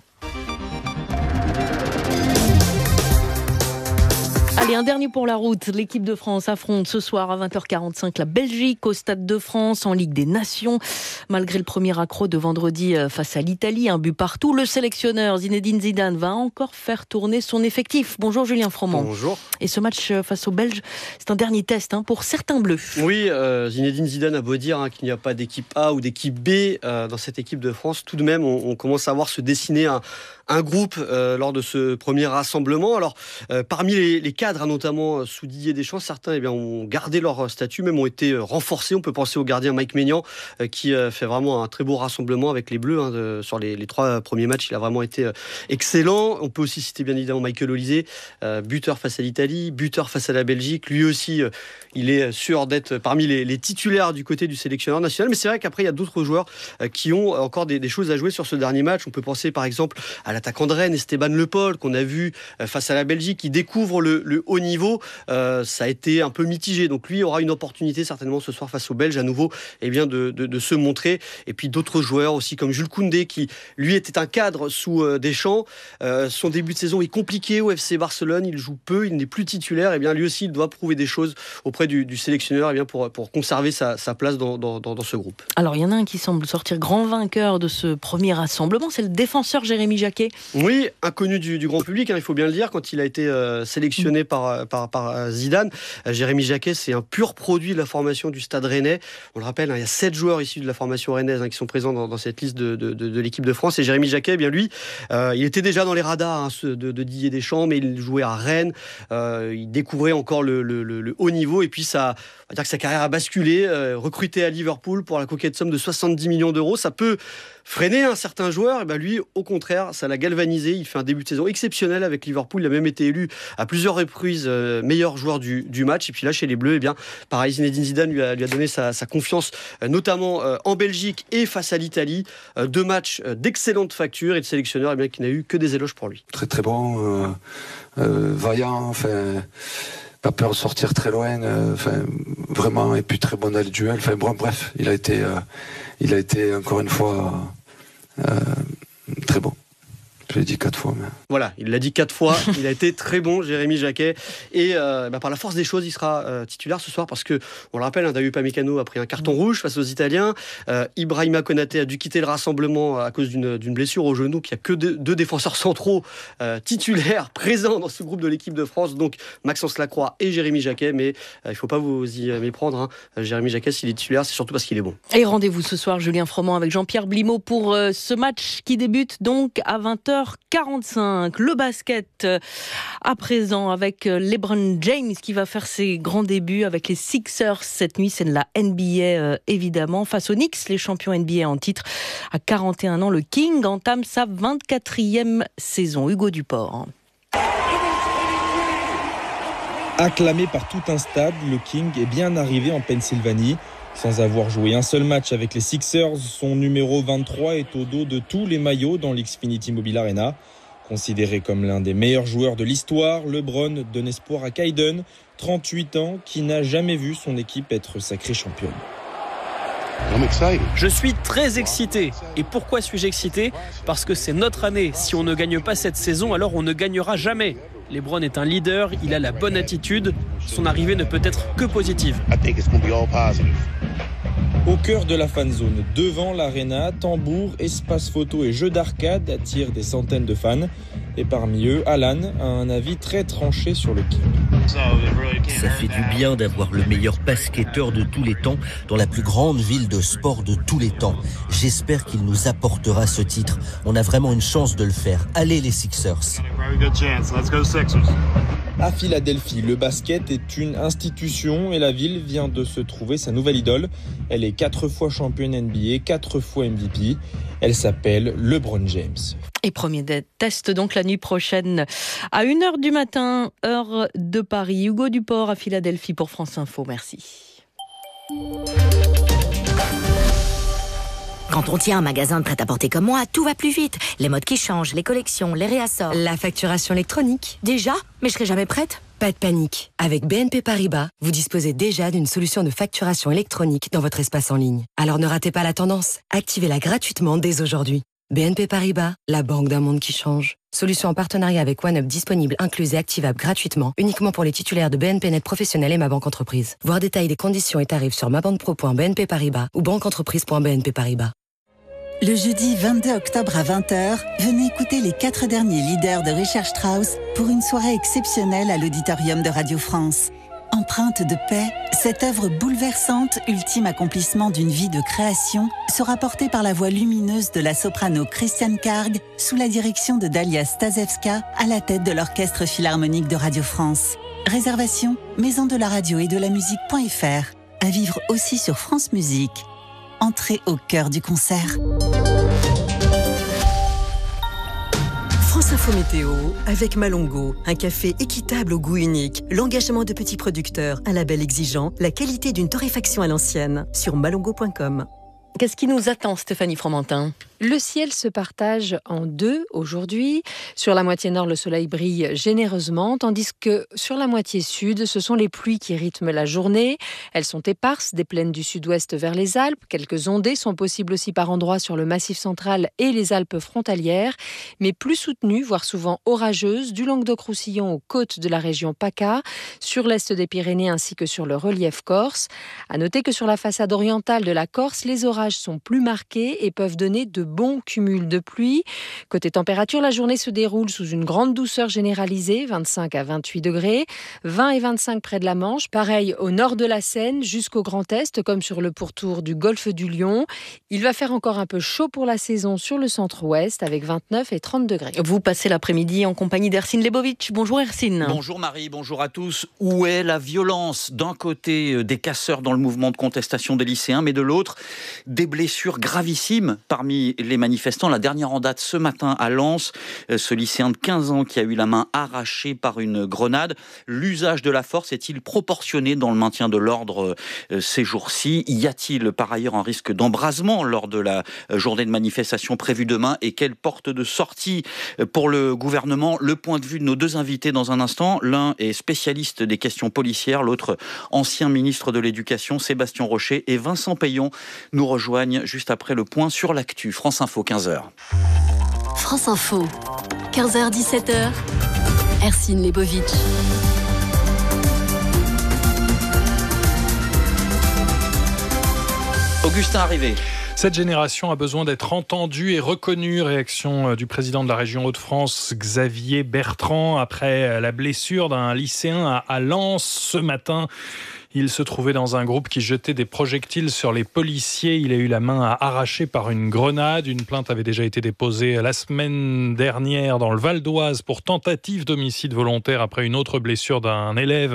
Allez, un dernier pour la route. L'équipe de France affronte ce soir à 20h45 la Belgique au Stade de France en Ligue des Nations. Malgré le premier accroc de vendredi face à l'Italie, un but partout, le sélectionneur Zinedine Zidane va encore faire tourner son effectif. Bonjour Julien Froment. Bonjour. Et ce match face aux Belges, c'est un dernier test pour certains Bleus. Oui, Zinedine Zidane a beau dire qu'il n'y a pas d'équipe A ou d'équipe B dans cette équipe de France. Tout de même, on commence à voir se dessiner un groupe lors de ce premier rassemblement. Alors, parmi les cadres, notamment sous Didier Deschamps, certains ont gardé leur statut, même ont été renforcés. On peut penser au gardien Mike Maignan, qui fait vraiment un très beau rassemblement avec les Bleus. Sur les 3 premiers matchs, il a vraiment été excellent. On peut aussi citer bien évidemment Michael Olise, buteur face à l'Italie, buteur face à la Belgique. Lui aussi, il est sûr d'être parmi les titulaires du côté du sélectionneur national. Mais c'est vrai qu'après, il y a d'autres joueurs qui ont encore des choses à jouer sur ce dernier match. On peut penser par exemple à l'attaquant de Rennes, Esteban Le Pol, qu'on a vu face à la Belgique, qui découvre le haut niveau. Ça a été un peu mitigé. Donc lui aura une opportunité certainement ce soir face aux Belges à nouveau de se montrer. Et puis d'autres joueurs aussi comme Jules Koundé, qui lui était un cadre sous Deschamps. Son début de saison est compliqué au FC Barcelone. Il joue peu, il n'est plus titulaire. Lui aussi, il doit prouver des choses auprès du sélectionneur pour conserver sa place dans ce groupe. Alors il y en a un qui semble sortir grand vainqueur de ce premier rassemblement, c'est le défenseur Jérémy Jacquet. Oui, inconnu du grand public, il faut bien le dire, quand il a été sélectionné par Zidane. Jérémy Jacquet, c'est un pur produit de la formation du Stade Rennais. On le rappelle, il y a 7 joueurs issus de la formation rennaise qui sont présents dans cette liste de l'équipe de France. Et Jérémy Jacquet, lui, il était déjà dans les radars de Didier Deschamps, mais il jouait à Rennes. Il découvrait encore le haut niveau. Et puis, on va dire que sa carrière a basculé. Recruté à Liverpool pour la coquette somme de 70 millions d'euros. Ça peut freiner un certain joueur. Lui, au contraire, ça l'a galvanisé. Il fait un début de saison exceptionnel avec Liverpool. Il a même été élu à plusieurs reprises meilleur joueur du match. Et puis là, chez les Bleus, pareil, Zinedine Zidane lui a donné sa confiance, notamment en Belgique et face à l'Italie. 2 matchs d'excellente facture, et le sélectionneur qui n'a eu que des éloges pour lui. Très très bon, vaillant, pas peur de sortir très loin, vraiment, et puis très bon dans les duels. Bref, il a été encore une fois très bon. Je l'ai dit 4 fois. Mais... Voilà, il l'a dit 4 fois. Il a été très bon, Jérémy Jacquet. Et par la force des choses, il sera titulaire ce soir parce que, on le rappelle, David Upamecano a pris un carton rouge face aux Italiens. Ibrahima Konaté a dû quitter le rassemblement à cause d'une blessure au genou. Il n'y a que 2 défenseurs centraux titulaires présents dans ce groupe de l'équipe de France. Donc Maxence Lacroix et Jérémy Jacquet. Mais il ne faut pas vous y méprendre. Jérémy Jacquet, s'il est titulaire, c'est surtout parce qu'il est bon. Et rendez-vous ce soir, Julien Froment, avec Jean-Pierre Blimaud pour ce match qui débute donc à 20h. 8h45, le basket à présent avec LeBron James qui va faire ses grands débuts avec les Sixers cette nuit. C'est de la NBA évidemment. Face aux Knicks, les champions NBA en titre. À 41 ans, le King entame sa 24e saison. Hugo Duport. Acclamé par tout un stade, le King est bien arrivé en Pennsylvanie. Sans avoir joué un seul match avec les Sixers, son numéro 23 est au dos de tous les maillots dans l'Xfinity Mobile Arena. Considéré comme l'un des meilleurs joueurs de l'histoire, LeBron donne espoir à Kaiden, 38 ans, qui n'a jamais vu son équipe être sacrée championne. Je suis très excité. Et pourquoi suis-je excité ? Parce que c'est notre année. Si on ne gagne pas cette saison, alors on ne gagnera jamais. LeBron est un leader, il a la bonne attitude. Son arrivée ne peut être que positive. Au cœur de la fan zone, devant l'arena, tambours, espace photo et jeux d'arcade attirent des centaines de fans. Et parmi eux, Alan a un avis très tranché sur le King. Ça fait du bien d'avoir le meilleur basketteur de tous les temps dans la plus grande ville de sport de tous les temps. J'espère qu'il nous apportera ce titre. On a vraiment une chance de le faire. Allez les Sixers. À Philadelphie, le basket est une institution et la ville vient de se trouver sa nouvelle idole. Elle est 4 fois championne NBA, 4 fois MVP. Elle s'appelle LeBron James. Et premier test donc la nuit prochaine à 1h du matin, heure de Paris. Hugo Duport à Philadelphie pour France Info. Merci. Quand on tient un magasin de prêt-à-porter comme moi, tout va plus vite. Les modes qui changent, les collections, les réassorts. La facturation électronique. Déjà ? Mais je serai jamais prête. Pas de panique. Avec BNP Paribas, vous disposez déjà d'une solution de facturation électronique dans votre espace en ligne. Alors ne ratez pas la tendance. Activez-la gratuitement dès aujourd'hui. BNP Paribas, la banque d'un monde qui change. Solution en partenariat avec OneUp disponible, incluse et activable gratuitement, uniquement pour les titulaires de BNP Net Professionnel et Ma Banque Entreprise. Voir détails des conditions et tarifs sur mabanquepro.bnp Paribas ou banqueentreprise.bnp Paribas. Le jeudi 22 octobre à 20h, venez écouter les 4 derniers leaders de Richard Strauss pour une soirée exceptionnelle à l'Auditorium de Radio France. Empreinte de paix, cette œuvre bouleversante, ultime accomplissement d'une vie de création, sera portée par la voix lumineuse de la soprano Christiane Karg sous la direction de Dalia Stasevska à la tête de l'Orchestre Philharmonique de Radio France. Réservation, maison de la radio et de la musique.fr. À vivre aussi sur France Musique. Entrez au cœur du concert. France Info Météo avec Malongo, un café équitable au goût unique, l'engagement de petits producteurs, un label exigeant, la qualité d'une torréfaction à l'ancienne, sur malongo.com. Qu'est-ce qui nous attend, Stéphanie Fromentin ? Le ciel se partage en deux aujourd'hui. Sur la moitié nord, le soleil brille généreusement, tandis que sur la moitié sud, ce sont les pluies qui rythment la journée. Elles sont éparses des plaines du sud-ouest vers les Alpes. Quelques ondées sont possibles aussi par endroits sur le Massif central et les Alpes frontalières, mais plus soutenues, voire souvent orageuses, du Languedoc-Roussillon aux côtes de la région PACA, sur l'est des Pyrénées ainsi que sur le relief corse. À noter que sur la façade orientale de la Corse, les orages sont plus marqués et peuvent donner de bons cumuls de pluie. Côté température, la journée se déroule sous une grande douceur généralisée, 25 à 28 degrés, 20 et 25 près de la Manche, pareil au nord de la Seine jusqu'au Grand Est, comme sur le pourtour du golfe du Lion. Il va faire encore un peu chaud pour la saison sur le centre-ouest avec 29 et 30 degrés. Vous passez l'après-midi en compagnie d'Hercine Lebovitch. Bonjour Hercine. Bonjour Marie, bonjour à tous. Où est la violence ? D'un côté, des casseurs dans le mouvement de contestation des lycéens, mais de l'autre, des blessures gravissimes parmi les manifestants. La dernière en date ce matin à Lens, ce lycéen de 15 ans qui a eu la main arrachée par une grenade. L'usage de la force est-il proportionné dans le maintien de l'ordre ces jours-ci ? Y a-t-il par ailleurs un risque d'embrasement lors de la journée de manifestation prévue demain ? Et quelle porte de sortie pour le gouvernement ? Le point de vue de nos deux invités dans un instant. L'un est spécialiste des questions policières, l'autre ancien ministre de l'Éducation, Sébastien Rocher, et Vincent Payon nous rejoignent juste après le point sur l'actu. France Info, 15h. France Info, 15h-17h, Hercine Lebovitch. Augustin Arrivé. Cette génération a besoin d'être entendue et reconnue. Réaction du président de la région Hauts-de-France, Xavier Bertrand, après la blessure d'un lycéen à Lens ce matin. Il se trouvait dans un groupe qui jetait des projectiles sur les policiers. Il a eu la main arrachée par une grenade. Une plainte avait déjà été déposée la semaine dernière dans le Val d'Oise pour tentative d'homicide volontaire après une autre blessure d'un élève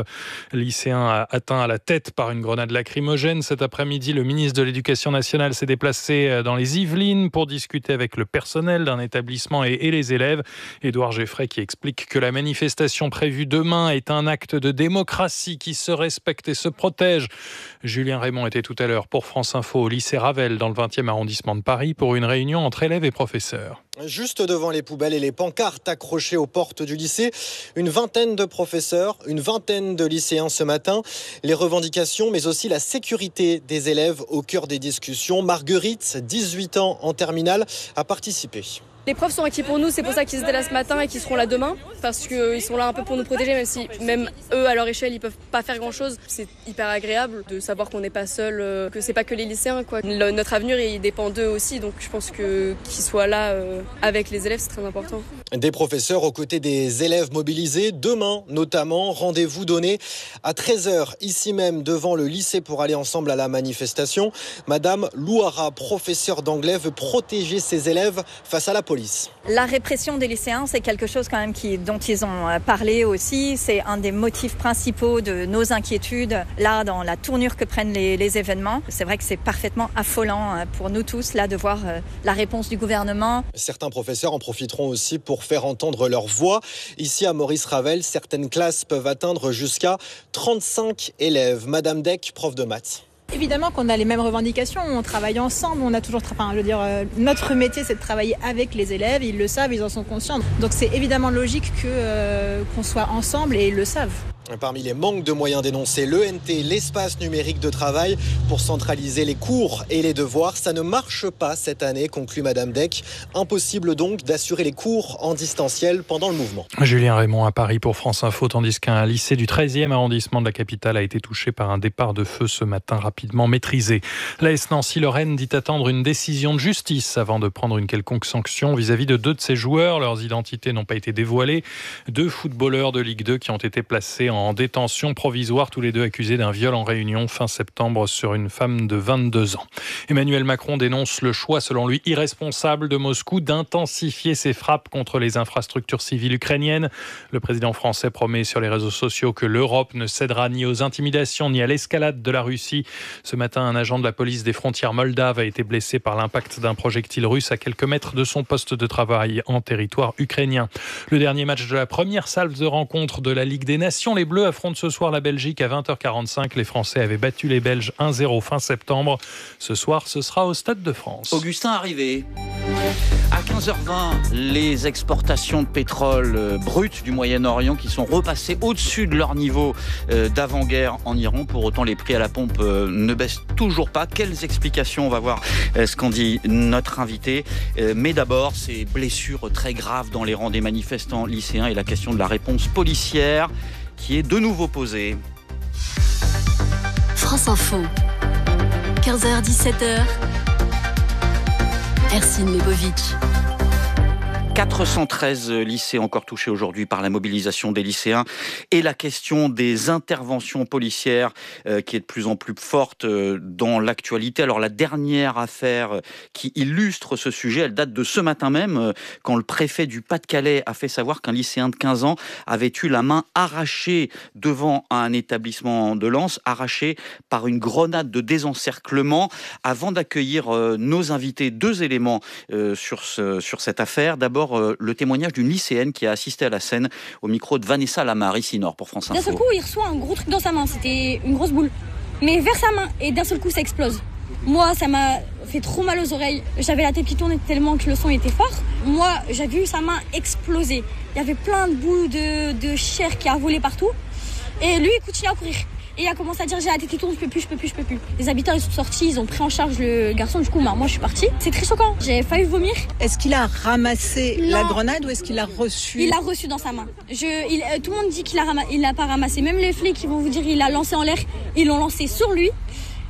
lycéen atteint à la tête par une grenade lacrymogène. Cet après-midi, le ministre de l'Éducation nationale s'est déplacé dans les Yvelines pour discuter avec le personnel d'un établissement et les élèves. Édouard Geffray qui explique que la manifestation prévue demain est un acte de démocratie qui se respecte et se protège. Julien Raymond était tout à l'heure pour France Info au lycée Ravel dans le 20e arrondissement de Paris pour une réunion entre élèves et professeurs. Juste devant les poubelles et les pancartes accrochées aux portes du lycée, une vingtaine de professeurs, une vingtaine de lycéens ce matin. Les revendications, mais aussi la sécurité des élèves au cœur des discussions. Marguerite, 18 ans en terminale, a participé. Les profs sont acquis pour nous, c'est pour ça qu'ils étaient là ce matin et qu'ils seront là demain, parce qu'ils sont là un peu pour nous protéger, même si même eux, à leur échelle, ils peuvent pas faire grand-chose. C'est hyper agréable de savoir qu'on n'est pas seul, que c'est pas que les lycéens, quoi. Notre avenir, il dépend d'eux aussi, donc je pense que qu'ils soient là avec les élèves, c'est très important. Des professeurs aux côtés des élèves mobilisés. Demain, notamment, rendez-vous donné à 13h, ici même, devant le lycée pour aller ensemble à la manifestation. Madame Louara, professeure d'anglais, veut protéger ses élèves face à la police. La répression des lycéens, c'est quelque chose quand même dont ils ont parlé aussi. C'est un des motifs principaux de nos inquiétudes, là, dans la tournure que prennent les événements. C'est vrai que c'est parfaitement affolant pour nous tous, là, de voir la réponse du gouvernement. Certains professeurs en profiteront aussi pour faire entendre leur voix. Ici, à Maurice Ravel, certaines classes peuvent atteindre jusqu'à 35 élèves. Madame Deck, prof de maths. Évidemment qu'on a les mêmes revendications, on travaille ensemble, on a toujours, notre métier c'est de travailler avec les élèves, ils le savent, ils en sont conscients. Donc c'est évidemment logique qu'on soit ensemble et ils le savent. Parmi les manques de moyens dénoncés, l'ENT, l'espace numérique de travail pour centraliser les cours et les devoirs. Ça ne marche pas cette année, conclut Madame Deck. Impossible donc d'assurer les cours en distanciel pendant le mouvement. Julien Raymond à Paris pour France Info, tandis qu'un lycée du 13e arrondissement de la capitale a été touché par un départ de feu ce matin rapidement maîtrisé. L'AS Nancy-Lorraine dit attendre une décision de justice avant de prendre une quelconque sanction vis-à-vis de 2 de ses joueurs. Leurs identités n'ont pas été dévoilées. 2 footballeurs de Ligue 2 qui ont été placés en détention provisoire, tous les 2 accusés d'un viol en réunion fin septembre sur une femme de 22 ans. Emmanuel Macron dénonce le choix, selon lui, irresponsable de Moscou d'intensifier ses frappes contre les infrastructures civiles ukrainiennes. Le président français promet sur les réseaux sociaux que l'Europe ne cédera ni aux intimidations ni à l'escalade de la Russie. Ce matin, un agent de la police des frontières moldaves a été blessé par l'impact d'un projectile russe à quelques mètres de son poste de travail en territoire ukrainien. Le dernier match de la première salve de rencontre de la Ligue des Nations, les Bleus affrontent ce soir la Belgique à 20h45. Les Français avaient battu les Belges 1-0 fin septembre. Ce soir, ce sera au Stade de France. Augustin arrivé. À 15h20, les exportations de pétrole brut du Moyen-Orient qui sont repassées au-dessus de leur niveau d'avant-guerre en Iran. Pour autant, les prix à la pompe ne baissent toujours pas. Quelles explications? On va voir ce qu'en dit notre invité. Mais d'abord, ces blessures très graves dans les rangs des manifestants lycéens et la question de la réponse policière qui est de nouveau posée. France Info, 15h-17h, Ercine Lebovitch. 413 lycées encore touchés aujourd'hui par la mobilisation des lycéens et la question des interventions policières qui est de plus en plus forte dans l'actualité. Alors la dernière affaire qui illustre ce sujet, elle date de ce matin même quand le préfet du Pas-de-Calais a fait savoir qu'un lycéen de 15 ans avait eu la main arrachée devant un établissement de Lens, arrachée par une grenade de désencerclement. Avant d'accueillir nos invités, 2 éléments sur cette affaire. D'abord, le témoignage d'une lycéenne qui a assisté à la scène au micro de Vanessa Lamar, ici Nord pour France Info. D'un seul coup, il reçoit un gros truc dans sa main, c'était une grosse boule, mais vers sa main, et d'un seul coup, ça explose. Moi, ça m'a fait trop mal aux oreilles. J'avais la tête qui tournait tellement que le son était fort. Moi, j'ai vu sa main exploser. Il y avait plein de bouts de chair qui a volé partout. Et lui, il continue à courir. Et il a commencé à dire j'ai la tête qui tourne, je peux plus. Les habitants ils sont sortis, ils ont pris en charge le garçon, du coup moi je suis partie. C'est très choquant, j'ai failli vomir. Est-ce qu'il a ramassé la grenade ou est-ce qu'il l'a reçue? Il l'a reçue dans sa main. Tout le monde dit qu'il l'a pas ramassé. Même les flics qui vont vous dire il l'a lancé en l'air, ils l'ont lancé sur lui.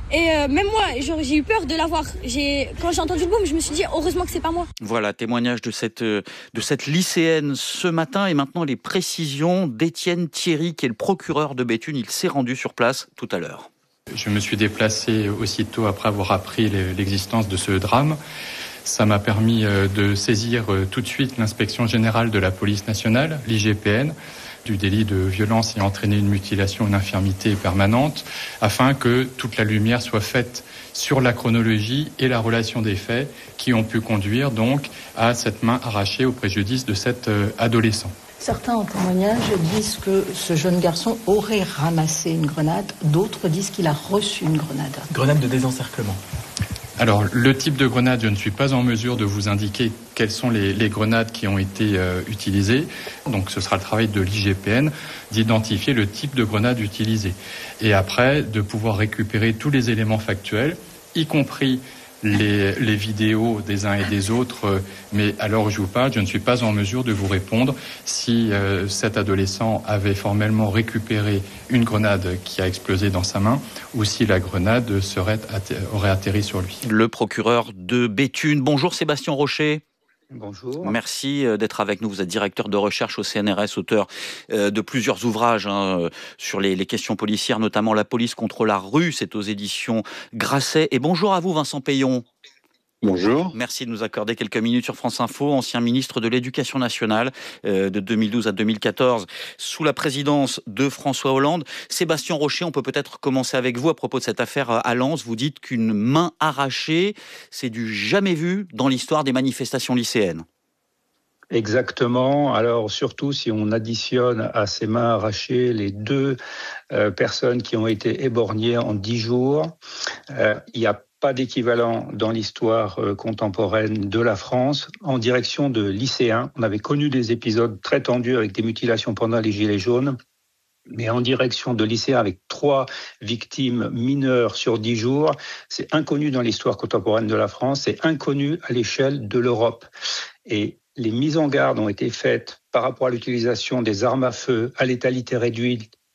Et même moi, j'ai eu peur de la voir. Quand j'ai entendu le boom, je me suis dit heureusement que c'est pas moi. Voilà, témoignage de cette lycéenne ce matin. Et maintenant, les précisions d'Étienne Thierry, qui est le procureur de Béthune. Il s'est rendu sur place tout à l'heure. Je me suis déplacé aussitôt après avoir appris l'existence de ce drame. Ça m'a permis de saisir tout de suite l'inspection générale de la police nationale, l'IGPN, du délit de violence et entraîner une mutilation ou une infirmité permanente, afin que toute la lumière soit faite sur la chronologie et la relation des faits qui ont pu conduire donc à cette main arrachée au préjudice de cet adolescent. Certains en témoignage disent que ce jeune garçon aurait ramassé une grenade, d'autres disent qu'il a reçu une grenade. Grenade de désencerclement. Alors, le type de grenade, je ne suis pas en mesure de vous indiquer quelles sont les grenades qui ont été utilisées. Donc, ce sera le travail de l'IGPN d'identifier le type de grenade utilisée. Et après, de pouvoir récupérer tous les éléments factuels, y compris les vidéos des uns et des autres, mais à l'heure où je vous parle, je ne suis pas en mesure de vous répondre si cet adolescent avait formellement récupéré une grenade qui a explosé dans sa main ou si la grenade aurait atterri sur lui. Le procureur de Béthune. Bonjour Sébastien Rocher. Bonjour. Merci d'être avec nous. Vous êtes directeur de recherche au CNRS, auteur de plusieurs ouvrages sur les questions policières, notamment La police contre la rue. C'est aux éditions Grasset. Et bonjour à vous, Vincent Payon. Bonjour. Merci de nous accorder quelques minutes sur France Info. Ancien ministre de l'Éducation nationale de 2012 à 2014 sous la présidence de François Hollande. Sébastien Rocher, on peut peut-être commencer avec vous à propos de cette affaire à Lens. Vous dites qu'une main arrachée, c'est du jamais vu dans l'histoire des manifestations lycéennes. Exactement. Alors surtout si on additionne à ces mains arrachées les deux personnes qui ont été éborgnées en 10 jours, il y a pas d'équivalent dans l'histoire contemporaine de la France en direction de lycéens. On avait connu des épisodes très tendus avec des mutilations pendant les Gilets jaunes, mais en direction de lycéens avec 3 victimes mineures sur 10 jours, c'est inconnu dans l'histoire contemporaine de la France, c'est inconnu à l'échelle de l'Europe. Et les mises en garde ont été faites par rapport à l'utilisation des armes à feu à létalité réduite